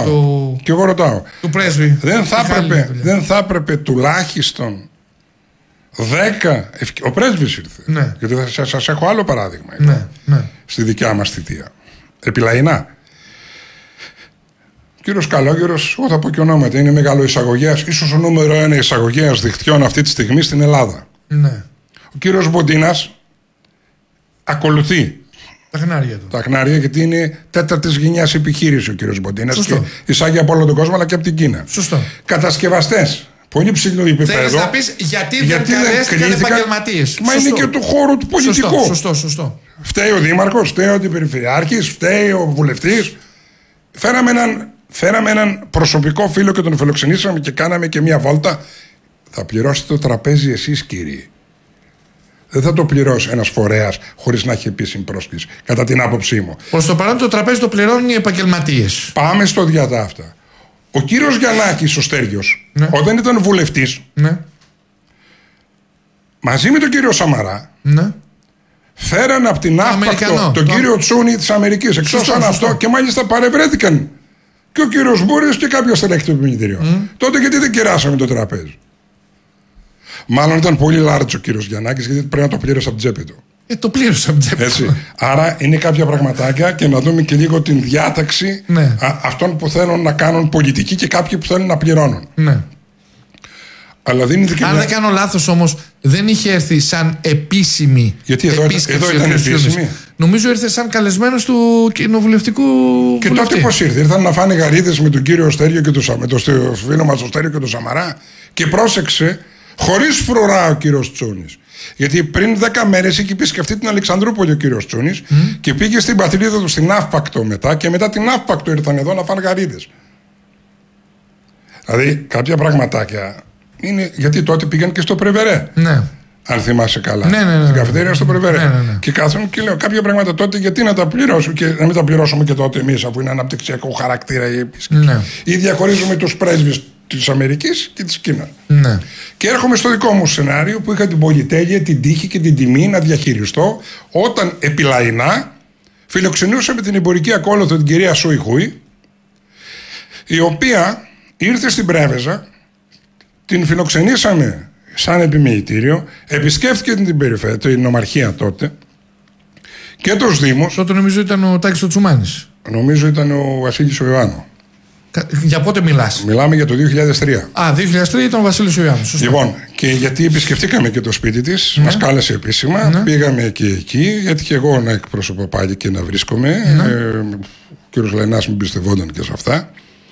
του πρέσβη. Δεν θα έπρεπε τουλάχιστον 10. Ο πρέσβης ήρθε. Ναι. Γιατί σας έχω άλλο παράδειγμα. Ναι. Στη δικιά μας θητεία. Επιλαϊνά. Κύριος Καλόγερος, εγώ θα πω και ονόματα, είναι μεγάλο εισαγωγέας, ίσως ο νούμερο 1 εισαγωγέας δικτυών αυτή τη στιγμή στην Ελλάδα. Ναι. Ο κύριος Μποντίνας ακολουθεί τα χνάρια, γιατί είναι τέταρτης γενιάς επιχείρηση ο κύριος Μποντίνας και εισάγει από όλο τον κόσμο, αλλά και από την Κίνα. Σωστό. Κατασκευαστές, πολύ ψηλό επίπεδο. Θέλεις να πεις γιατί δεν καλέστηκαν επαγγελματίες? Μα είναι και του χώρου του πολιτικού. Σωστό. Φταίει ο δήμαρχος, φταίει ο αντιπεριφερειάρχης, φταίει ο βουλευτής. Φέραμε έναν προσωπικό φίλο και τον φιλοξενήσαμε και κάναμε και μια βόλτα. Θα πληρώσετε το τραπέζι εσείς, κύριοι. Δεν θα το πληρώσει ένας φορέας χωρίς να έχει επίσημη πρόσκληση, κατά την άποψή μου. Προς το παρόν το τραπέζι το πληρώνουν οι επαγγελματίες. Πάμε στο διατάφτα. Ο κύριος Γιαννάκης ο Στέργιος, όταν ήταν βουλευτής, μαζί με τον κύριο Σαμαρά, φέραν από την άφπακτο τον κύριο Τσούνη της Αμερικής. Εκτός αν αυτό, και μάλιστα παρευρέθηκαν και ο κύριος Μπούρης και κάποιος στελέχη του επιμελητηρίου. Τότε γιατί δεν κεράσαμε το τραπέζι? Μάλλον ήταν πολύ λάρτζο ο κύριος Γιαννάκης, γιατί πρέπει να το πλήρωσε από την τσέπη του. Το πλήρωσε από την τσέπη του. Άρα είναι κάποια πραγματάκια και να δούμε και λίγο την διάταξη αυτών που θέλουν να κάνουν πολιτική και κάποιοι που θέλουν να πληρώνουν. Ναι. Αλλά αν δεν κάνω λάθος όμως, δεν είχε έρθει σαν επίσημη. Γιατί εδώ ήταν επίσημη. Νομίζω ήρθε σαν καλεσμένος του κοινοβουλευτικού και βουλευτή. Τότε πώς ήρθε? Ήρθαν να φάνε γαρίδες με τον κύριο Στέριο και με το φίλο μας τον Στέριο και τον Σαμαρά. Και πρόσεξε, χωρίς φρουρά ο κύριος Τσούνης. Γιατί πριν 10 μέρες είχε επισκεφτεί την Αλεξανδρούπολη ο κύριος Τσούνης και πήγε στην πατρίδα του στην Αύπακτο μετά, και μετά την Αύπακτο ήρθαν εδώ να φάνε γαρίδες. Δηλαδή κάποια πραγματάκια Είναι γιατί τότε πήγαν και στο Πρεβερέ. Ναι. Αν θυμάσαι καλά. Ναι. Στην καφετέρια στο Πρεβερέ. Ναι. Και κάθομαι και λέω κάποια πράγματα τότε, γιατί να τα πληρώσω και να μην τα πληρώσουμε και τότε εμείς, αφού είναι αναπτυξιακό χαρακτήρα η επίσκεψη. Ναι. Ή διαχωρίζουμε τους πρέσβεις της Αμερικής και της Κίνας. Ναι. Και έρχομαι στο δικό μου σενάριο που είχα την πολυτέλεια, την τύχη και την τιμή να διαχειριστώ όταν επιλαϊνά φιλοξενούσαμε την εμπορική ακόλουθο την κυρία Σούι Χούι, η οποία ήρθε στην Πρέβεζα, την φιλοξενήσαμε σαν επιμελητήριο, επισκέφθηκε την περιφέρεια, την νομαρχία τότε και τους Δήμους. Τότε νομίζω ήταν ο Τάκης ο Τσουμάνης. Νομίζω ήταν ο Βασίλης ο Ιωάννου. Για πότε μιλάς? Μιλάμε για το 2003. 2003 ήταν ο Βασίλης ο Ιωάννου. Λοιπόν, και γιατί επισκεφτήκαμε και το σπίτι της, μας κάλεσε επίσημα, πήγαμε και εκεί, γιατί και εγώ να εκπροσωπώ πάλι και να βρίσκομαι. Ο κύριος Λαϊνάς μην πιστευόταν και σε αυτά.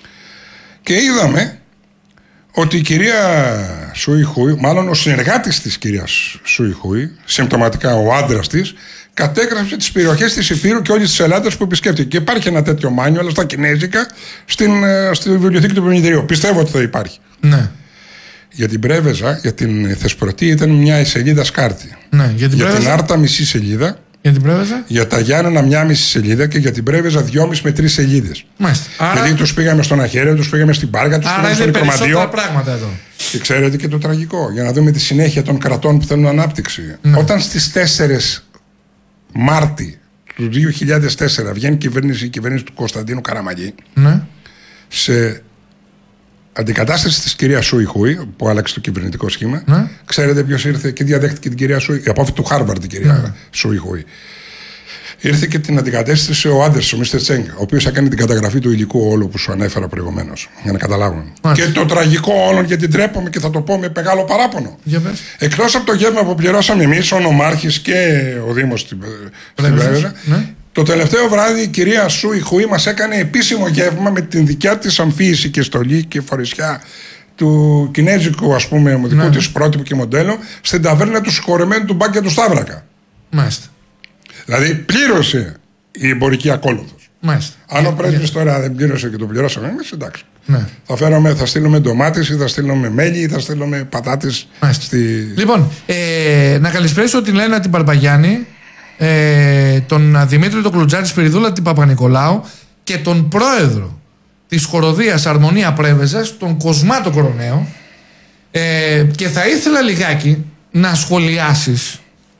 Και είδαμε ότι η κυρία Σούι Χούι, μάλλον ο συνεργάτης της κυρίας Σούι Χούι, συμπτωματικά ο άντρας της, κατέγραψε τις περιοχές της Υπήρου και όλης της Ελλάδας που επισκέφτηκε. Και υπάρχει ένα τέτοιο μάνιο, αλλά στα κινέζικα, στη βιβλιοθήκη του Επιμελητηρίου. Πιστεύω ότι θα υπάρχει. Ναι. Για την Πρέβεζα, για την Θεσπρωτή, ήταν μια σελίδα σκάρτη. Ναι. Για την Άρτα μισή σελίδα. Για την Πρέβεζα. Για τα Γιάννενα μια μισή σελίδα και για την Πρέβεζα 2,5 με 3 σελίδες. Δηλαδή τους πήγαμε στον Αχέρεο, τους πήγαμε στην Πάργα, τους πήγαμε στο Νικρομαντίο. Άρα πράγματα εδώ. Και ξέρετε και το τραγικό, για να δούμε τη συνέχεια των κρατών που θέλουν ανάπτυξη. Ναι. Όταν στις 4 Μάρτη του 2004 βγαίνει η κυβέρνηση του Κωνσταντίνου Καραμαγή, ναι, σε αντικατάσταση της κυρίας Σούι Χούι, που άλλαξε το κυβερνητικό σχήμα, ναι, ξέρετε ποιος ήρθε και διαδέχτηκε την κυρία Σούι, η απόφοιτο του Χάρβαρντ, η κυρία Σούι Χούι. Ήρθε και την αντικατέστησε ο Άντερς, ο Μίστερ Τσέγκ, ο οποίος έκανε την καταγραφή του υλικού όλου που σου ανέφερα προηγουμένως, για να καταλάβουμε. Και το τραγικό όλων, γιατί ντρέπομαι και θα το πω με μεγάλο παράπονο. Εκτός από το γεύμα που πληρώσαμε εμείς, ο νομάρχης και ο Δήμος στην Πρέβεζα, το τελευταίο βράδυ η κυρία Σούι Χούι μας έκανε επίσημο γεύμα με την δικιά της αμφίεση και στολή και φορεσιά του κινέζικου, ας πούμε, δικού της πρότυπου και μοντέλο, στην ταβέρνα του συγχωρεμένου του Μπάκια του Σταύρακα. Μάλιστα. Δηλαδή πλήρωσε η εμπορική ακόλουθος. Μάλιστα. Αν ο πρέσβης τώρα δεν πλήρωσε και το πληρώσαμε εμείς, εντάξει. Ναι. Θα στείλουμε ντομάτες ή θα στείλουμε μέλι ή θα στείλουμε πατάτες. Λοιπόν, να καλησπέρισω την Λένα την Παρπαγιάννη, τον Δημήτρη τον Κλουτζάρη Σπυριδούλα την Παπα-Νικολάου και τον πρόεδρο της χοροδίας Αρμονία Πρέβεζας, τον Κοσμάτο Κοροναίο, και θα ήθελα λιγάκι να σχολιάσεις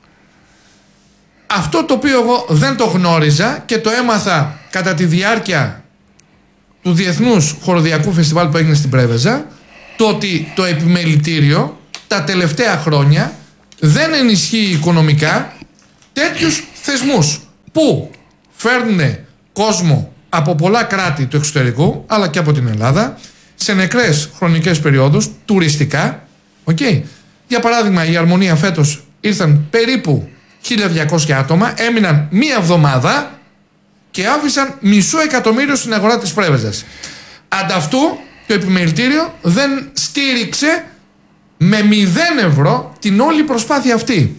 αυτό το οποίο εγώ δεν το γνώριζα και το έμαθα κατά τη διάρκεια του Διεθνούς Χοροδιακού Φεστιβάλ που έγινε στην Πρέβεζα, το ότι το επιμελητήριο τα τελευταία χρόνια δεν ενισχύει οικονομικά τέτοιους θεσμούς που φέρνουν κόσμο από πολλά κράτη του εξωτερικού αλλά και από την Ελλάδα σε νεκρές χρονικές περιόδους, τουριστικά. Okay. Για παράδειγμα, η Αρμονία φέτος ήρθαν περίπου 1.200 άτομα, έμειναν μία εβδομάδα και άφησαν 500.000 στην αγορά της Πρέβεζας. Ανταυτού το επιμελητήριο δεν στήριξε με 0 ευρώ την όλη προσπάθεια αυτή.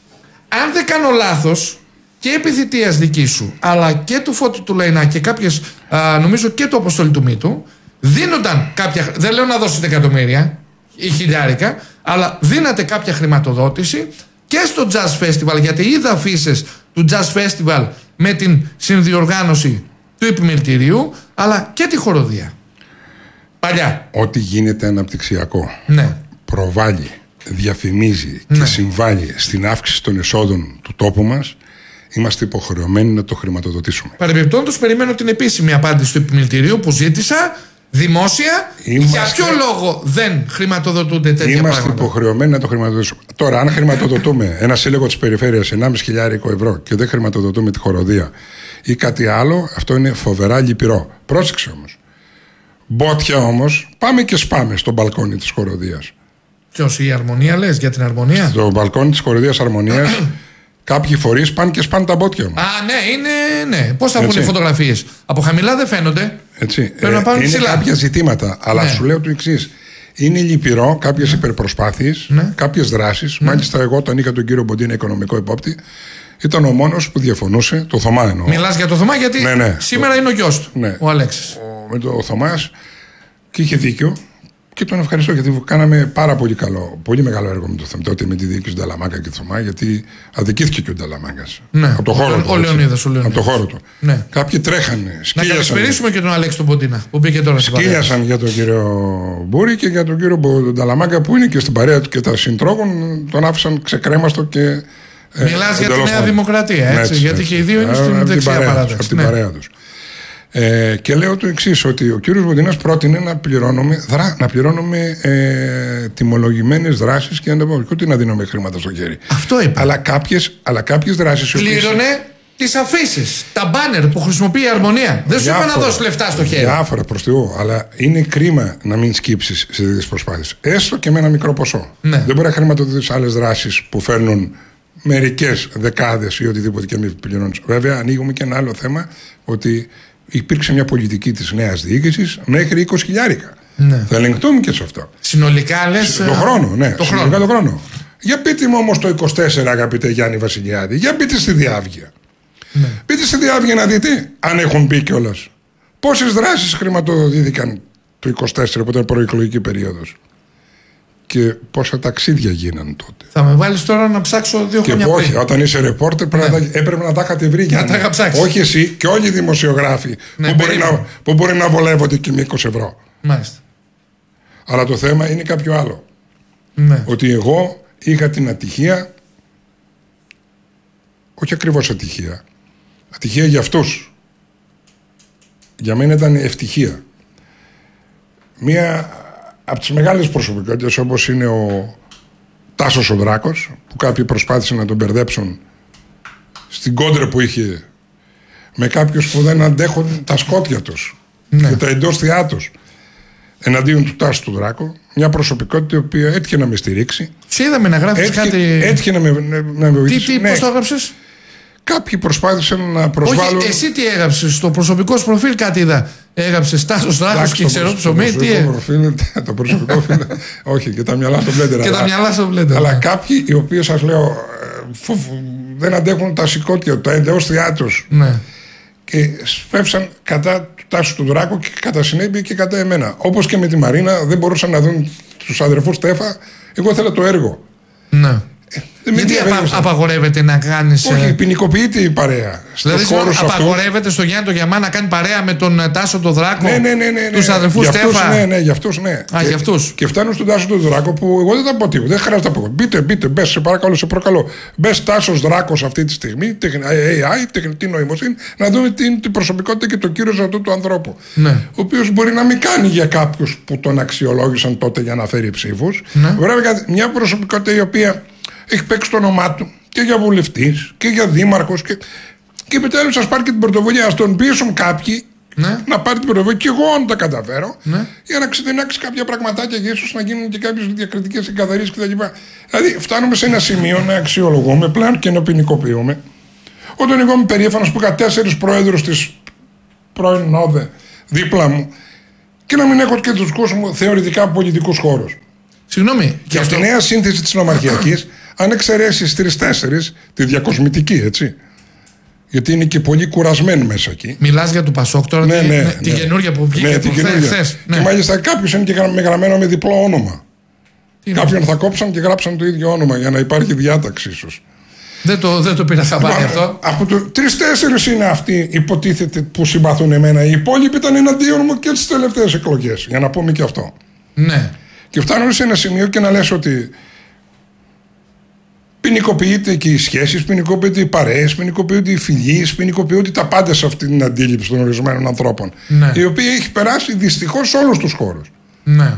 Αν δεν κάνω λάθος, και επί θητείας δική σου αλλά και του Φώτη του Λαϊνά και κάποιες, νομίζω και του Αποστόλη του Μήτου, δίνονταν κάποια, δεν λέω να δώσετε εκατομμύρια ή χιλιάρικα, αλλά δίνατε κάποια χρηματοδότηση και στο Jazz Festival, γιατί είδα αφίσες του Jazz Festival με την συνδιοργάνωση του επιμελητηρίου, αλλά και τη χοροδία. Παλιά. Ό,τι γίνεται αναπτυξιακό, ναι, προβάλλει, διαφημίζει και συμβάλλει στην αύξηση των εσόδων του τόπου μας, είμαστε υποχρεωμένοι να το χρηματοδοτήσουμε. Παρεμπιπτόντως, περιμένω την επίσημη απάντηση του επιμελητηρίου που ζήτησα δημόσια. Για ποιο λόγο δεν χρηματοδοτούνται τέτοια πράγματα? Είμαστε υποχρεωμένοι να το χρηματοδοτήσουμε. Τώρα, αν χρηματοδοτούμε ένα σύλλογο της περιφέρειας 1.500 ευρώ και δεν χρηματοδοτούμε τη χοροδία ή κάτι άλλο, αυτό είναι φοβερά λυπηρό. Πρόσεξε όμως. Μπότια όμως, πάμε και σπάμε στο μπαλκόνι της χοροδίας. Ποιος, η Αρμονία λες, για την Αρμονία? Στο μπαλκόνι της χοροδίας Αρμονίας. Κάποιοι φορείς πάνε και σπάνε τα μπότια μου. Ναι. Πώς θα βγουν οι φωτογραφίες? Από χαμηλά δεν φαίνονται. Έτσι. Είναι κάποια ζητήματα. Αλλά σου λέω το εξής. Είναι λυπηρό κάποιες υπερπροσπάθειες, κάποιες δράσεις. Μάλιστα, εγώ όταν είχα τον κύριο Μποντίνα, οικονομικό υπόπτη, ήταν ο μόνος που διαφωνούσε. Το Θωμά εννοώ. Μιλάς για το Θωμά, γιατί σήμερα είναι ο γιος του, ο Αλέξης. Με το Θωμάς, και είχε δίκιο. Και τον ευχαριστώ γιατί κάναμε πάρα πολύ μεγάλο έργο με το θέμα τότε με τη διοίκηση του Νταλαμάγκα και του Θωμά, γιατί αδικήθηκε και ο Νταλαμάγκας. Ναι, από το χώρο του. Από το χώρο του. Ναι. Κάποιοι τρέχανε. Να καλησπερίσουμε και τον Αλέξη τον Ποντίνα που πήγε τώρα στην παρέα. Σκύλιασαν για τον κύριο Μπούρη και για τον κύριο Νταλαμάγκα που είναι και στην παρέα του και τα συντρόγων, τον άφησαν ξεκρέμαστο και. Μιλάς για τη Νέα Δημοκρατία, έτσι, γιατί και οι δύο είναι στην δεξιά παράταξη. Από την παρέα τους. Και λέω το εξής, ότι ο κύριος Βοντινάς πρότεινε να πληρώνουμε τιμολογημένες δράσεις και ούτε να δίνουμε χρήματα στο χέρι. Αυτό είπα. Αλλά κάποιες δράσεις. Πλήρωνε τις αφήσεις, τα μπάνερ που χρησιμοποιεί η Αρμονία. Δεν σου είπα να δώσει λεφτά στο χέρι. Διάφορα, προς Θεού. Αλλά είναι κρίμα να μην σκύψεις σε τέτοιες προσπάθειες. Έστω και με ένα μικρό ποσό. Ναι. Δεν μπορεί να χρηματοδοτήσεις άλλες δράσεις που φέρνουν μερικές δεκάδες ή οτιδήποτε και μην πληρώνεις. Βέβαια, ανοίγουμε και ένα άλλο θέμα, ότι υπήρξε μια πολιτική της νέας διοίκησης μέχρι 20.000. Ναι. Θα ελεγχθούμε και σε αυτό. Συνολικά λες. Το χρόνο, ναι. Το χρόνο. Για πείτε μου όμως το 24, αγαπητέ Γιάννη Βασιλιάδη, για πείτε στη Διάβγεια. Ναι. Πείτε στη Διάβγεια να δείτε, αν έχουν πει κιόλας, πόσες δράσεις χρηματοδοτήθηκαν το 24 από την προεκλογική περίοδος. Και πόσα ταξίδια γίνανε τότε. Θα με βάλεις τώρα να ψάξω 2 χρόνια πριν. Όχι, όταν είσαι ρεπόρτερ έπρεπε να τα είχατε βρει. Να τα είχα ψάξει. Όχι εσύ και όλοι οι δημοσιογράφοι που μπορεί να βολεύονται και με 20 ευρώ. Μάλιστα. Αλλά το θέμα είναι κάποιο άλλο. Ναι. Ότι εγώ είχα την ατυχία, όχι ακριβώς ατυχία, ατυχία για αυτούς. Για μένα ήταν ευτυχία. Μία από τις μεγάλες προσωπικότητες, όπως είναι ο Τάσος ο Δράκος, που κάποιοι προσπάθησαν να τον μπερδέψουν στην κόντρα που είχε με κάποιους που δεν αντέχουν τα σκότια τους, ναι, και τα εντόστια τους εναντίον του Τάσου του Δράκου. Μια προσωπικότητα η οποία έτυχε να με στηρίξει. Σε είδαμε να γράφεις κάτι. Έτυχε να με βοηθήσει. Πώς το έγραψες? Κάποιοι προσπάθησαν να προσβάλλουν. Όχι, εσύ τι έγραψες? Στο προσωπικό σου προφίλ κάτι είδα. Έγραψες Τάσος Δράκος και ξέρω ψωμί. Το προσωπικό προφίλ. Όχι, και τα μυαλά στο μπλέντερ. Και τα μυαλά στο μπλέντερ. Αλλά κάποιοι οι οποίοι σας λέω δεν αντέχουν τα σηκώτια, τα εντεώστια τους. Ναι. Και σπεύσαν κατά του Τάσου του Δράκου και κατά συνέπεια και κατά εμένα. Όπως και με τη Μαρίνα δεν μπορούσαν να δουν τους αδερφούς Στέφα. Εγώ ήθελα το έργο. Ναι. Γιατί απαγορεύεται να κάνεις. Όχι, ποινικοποιείται η παρέα. Δηλαδή απαγορεύεται στο Γιάννη το Γιαμά να κάνει παρέα με τον Τάσο τον Δράκο. Ναι. Τους αδερφούς Στέφα. Ναι, για αυτούς, ναι. Για αυτούς. Και φτάνουν στον Τάσο τον Δράκο που εγώ δεν θα πω τίποτα. Δεν χρειάζεται να πω. Μπείτε, μπες, σε παρακαλώ, σε προκαλώ. Μπες Τάσος Δράκος αυτή τη στιγμή, AI, τεχνητή νοημοσύνη, να δούμε την προσωπικότητα και το κύριο αυτού του ανθρώπου. Ναι. Ο οποίος μπορεί να μην κάνει για κάποιους που τον αξιολόγησαν τότε για να φέρει ψήφους. Ναι. Βέβαια, μια προσωπικότητα η οποία έχει παίξει το όνομά του και για βουλευτής και για δήμαρχος και επιτέλους ας πάρει και την πρωτοβουλία. Ας τον πείσουν κάποιοι, ναι, να πάρει την πρωτοβουλία και εγώ αν τα καταφέρω, ναι, για να ξεδινάξει κάποια πραγματάκια και ίσως να γίνουν και κάποιες διακριτικές εγκαθαρίσεις κτλ. Δηλαδή φτάνουμε σε ένα σημείο να αξιολογούμε πλέον και να ποινικοποιούμε. Όταν εγώ είμαι περήφανος που είχα 4 προέδρους της πρώην ΝΟΔΕ δίπλα μου και να μην έχω και τους δικούς μου θεωρητικά πολιτικούς χώρους. Συγγνώμη. Και αυτή η νέα σύνθεση της νομαρχιακής, αν εξαιρέσεις 3-4, τη διακοσμητική, έτσι. Γιατί είναι και πολύ κουρασμένοι μέσα εκεί. Μιλάς για το Πασόκ τώρα, την καινούργια που βγήκε χθες. Και μάλιστα κάποιος είναι και γραμμένο με διπλό όνομα. Κάποιον θα κόψαν και γράψαν το ίδιο όνομα για να υπάρχει διάταξη ίσως. Δεν το πήρα χαμπάρι αυτό. Από το 3-4 είναι αυτοί, υποτίθεται, που συμπαθούν εμένα. Οι υπόλοιποι ήταν εναντίον μου και τις τελευταίες εκλογές. Για να πούμε και αυτό. Ναι. Και φτάνουν σε ένα σημείο και να λες ότι ποινικοποιείται και οι σχέσεις, ποινικοποιείται οι παρέες, ποινικοποιείται οι φιλίες, ποινικοποιείται τα πάντα σε αυτή την αντίληψη των ορισμένων ανθρώπων. Ναι. Η οποία έχει περάσει δυστυχώς σε όλους τους χώρους. Ναι.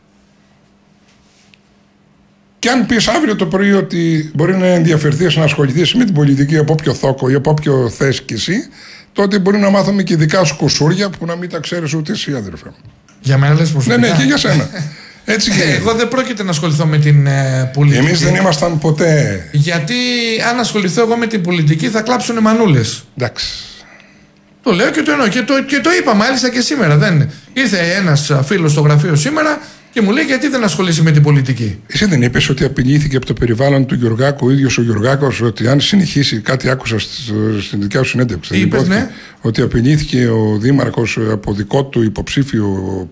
Και αν πεις αύριο το πρωί ότι μπορεί να ενδιαφερθείς να ασχοληθείς με την πολιτική από όποιο θόκο ή από όποιο θες κι εσύ, τότε μπορεί να μάθουμε και δικά σου κουσούρια που να μην τα ξέρεις ούτε εσύ, αδερφέ μου. Για μένα λες προσωπικά. Ναι, και για σένα. Έτσι και εγώ δεν πρόκειται να ασχοληθώ με την πολιτική. Εμείς δεν ήμασταν ποτέ. Γιατί αν ασχοληθώ εγώ με την πολιτική θα κλάψουν μανούλες. Εντάξει. Το λέω και το εννοώ. Και το είπα μάλιστα και σήμερα. Ήρθε ένας φίλος στο γραφείο σήμερα Και μου λέει γιατί δεν ασχολείσαι με την πολιτική. Εσύ δεν είπες ότι απειλήθηκε από το περιβάλλον του Γεωργάκου ο ίδιος ο Γεωργάκος, ότι αν συνεχίσει, κάτι άκουσα στην δικιά σου συνέντευξη. Τι είπες, ναι. Ότι απειλήθηκε ο δήμαρχος από δικό του υποψήφιο,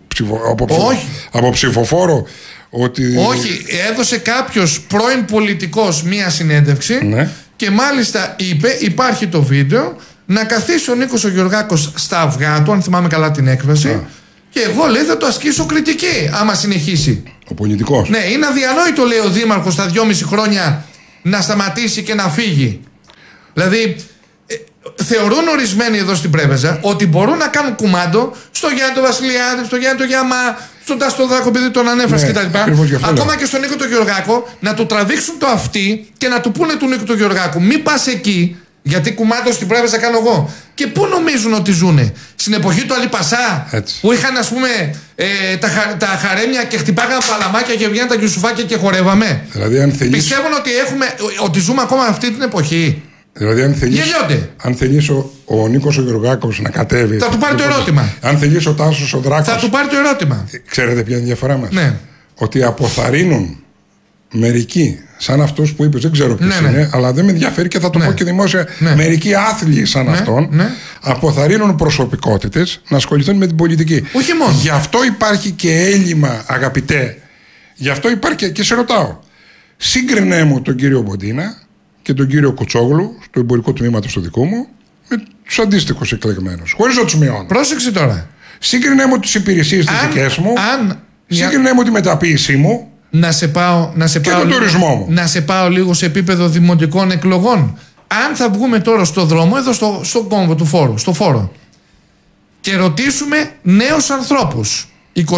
από ψηφοφόρο. Όχι, έδωσε κάποιος πρώην πολιτικός μία συνέντευξη, ναι. Και μάλιστα είπε, υπάρχει το βίντεο, να καθίσει ο Νίκος ο Γεωργάκος στα αυγά του, αν θυμάμαι καλά την έκφραση, και εγώ λέει θα το ασκήσω κριτική άμα συνεχίσει. Ο πολιτικός. Ναι, είναι αδιανόητο, λέει ο δήμαρχος, στα 2,5 χρόνια να σταματήσει και να φύγει. Δηλαδή, θεωρούν ορισμένοι εδώ στην Πρέβεζα ότι μπορούν να κάνουν κουμάντο στο Γιάννη τον Βασιλιάδη, στο Γιάννη τον Γιάμα, στον Τάστο Δράκο, επειδή τον ανέφερε, ναι, κτλ. Ακόμα και στον Νίκο τον Γεωργάκο, να του τραβήξουν το αυτί και να του πούνε του Νίκο τον Γεωργάκου, μη πας εκεί, γιατί κουμάντο στην Πρέβεζα κάνω εγώ. Και πού νομίζουν ότι ζουνε? Στην εποχή του Αλιπασά, που είχαν, ας πούμε, τα χαρέμια και χτυπάγαν παλαμάκια και βγαίναν τα γιουσουφάκια και χορεύαμε. Δηλαδή, πιστεύουν ότι ζούμε ακόμα αυτή την εποχή. Δηλαδή, αν θελήσει ο Νίκος ο Γεωργάκος να κατέβει. Θα του πάρει το ερώτημα. Αν θελήσει ο Τάσος ο Δράκος. Θα του πάρει το ερώτημα. Ξέρετε ποια είναι η διαφορά μας? Ναι. Ότι αποθαρρύνουν μερικοί, σαν αυτούς που είπες, δεν ξέρω ποιους είναι, αλλά δεν με ενδιαφέρει και θα το πω και δημόσια. Μερικοί άθλοι σαν αυτόν αποθαρρύνουν προσωπικότητες να ασχοληθούν με την πολιτική. Όχι μόνο. Γι' αυτό υπάρχει και έλλειμμα, αγαπητέ. Γι' αυτό υπάρχει και σε ρωτάω. Σύγκρινέ μου τον κύριο Μποντίνα και τον κύριο Κουτσόγλου, στο εμπορικό τμήματος του δικού μου, με τους αντίστοιχους εκλεγμένους. Χωρίς να τους μειώνω. Πρόσεξε τώρα. Σύγκρινέ μου τις υπηρεσίες τις δικές μου. Σύγκρινέ μου τη μεταποίησή μου. Και τον τουρισμό μου. Να σε πάω λίγο σε επίπεδο δημοτικών εκλογών. Αν θα βγούμε τώρα στο δρόμο, εδώ στο κόμβο του φόρου, στο φόρο, και ρωτήσουμε νέους ανθρώπους,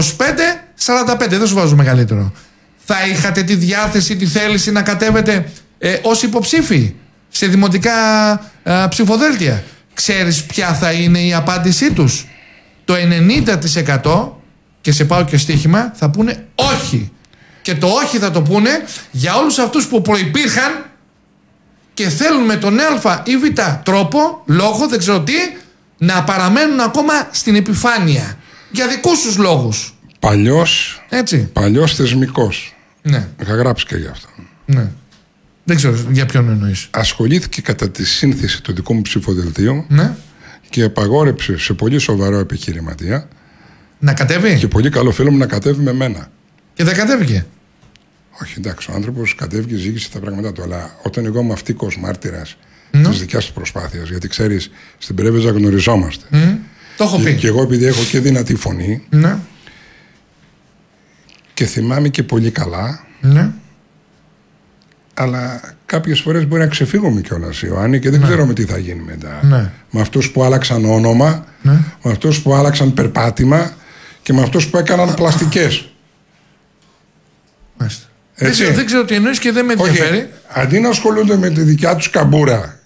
25-45, δεν σου βάζω μεγαλύτερο, θα είχατε τη διάθεση, τη θέληση να κατέβετε ως υποψήφοι σε δημοτικά ψηφοδέλτια? Ξέρεις ποια θα είναι η απάντησή τους? Το 90%, και σε πάω και στοίχημα, θα πούνε όχι. Και το όχι θα το πούνε για όλους αυτούς που προϋπήρχαν και θέλουν με τον α ή β τρόπο, λόγο, δεν ξέρω τι, να παραμένουν ακόμα στην επιφάνεια για δικούς τους λόγους. Παλιός θεσμικός. Ναι. Είχα γράψει και γι' αυτό. Ναι. Δεν ξέρω για ποιον εννοείς. Ασχολήθηκε κατά τη σύνθεση του δικού μου ψηφοδελτίου, ναι, και απαγόρεψε σε πολύ σοβαρό επιχειρηματία να κατέβει. Και πολύ καλό φίλο μου να κατέβει με μένα. Και δεν κατέβηκε. Όχι, εντάξει, ο άνθρωπος κατέβηκε, ζήγησε τα πράγματά του. Αλλά όταν εγώ είμαι αυτικός μάρτυρας της δικιάς του προσπάθειας, γιατί ξέρεις, στην Πρέβεζα γνωριζόμαστε. Το έχω πει. Και εγώ, επειδή έχω και δυνατή φωνή, ναι, και θυμάμαι και πολύ καλά. Ναι. Αλλά κάποιες φορές μπορεί να ξεφύγουμε κιόλας, Ιωάννη, και δεν ξέρουμε τι θα γίνει μετά. Ναι. Με αυτούς που άλλαξαν όνομα, με αυτούς που άλλαξαν περπάτημα και με αυτούς που έκαναν πλαστικές. Δεν ξέρω τι εννοείς και δεν με ενδιαφέρει. Αντί να ασχολούνται με τη δικιά τους καμπούρα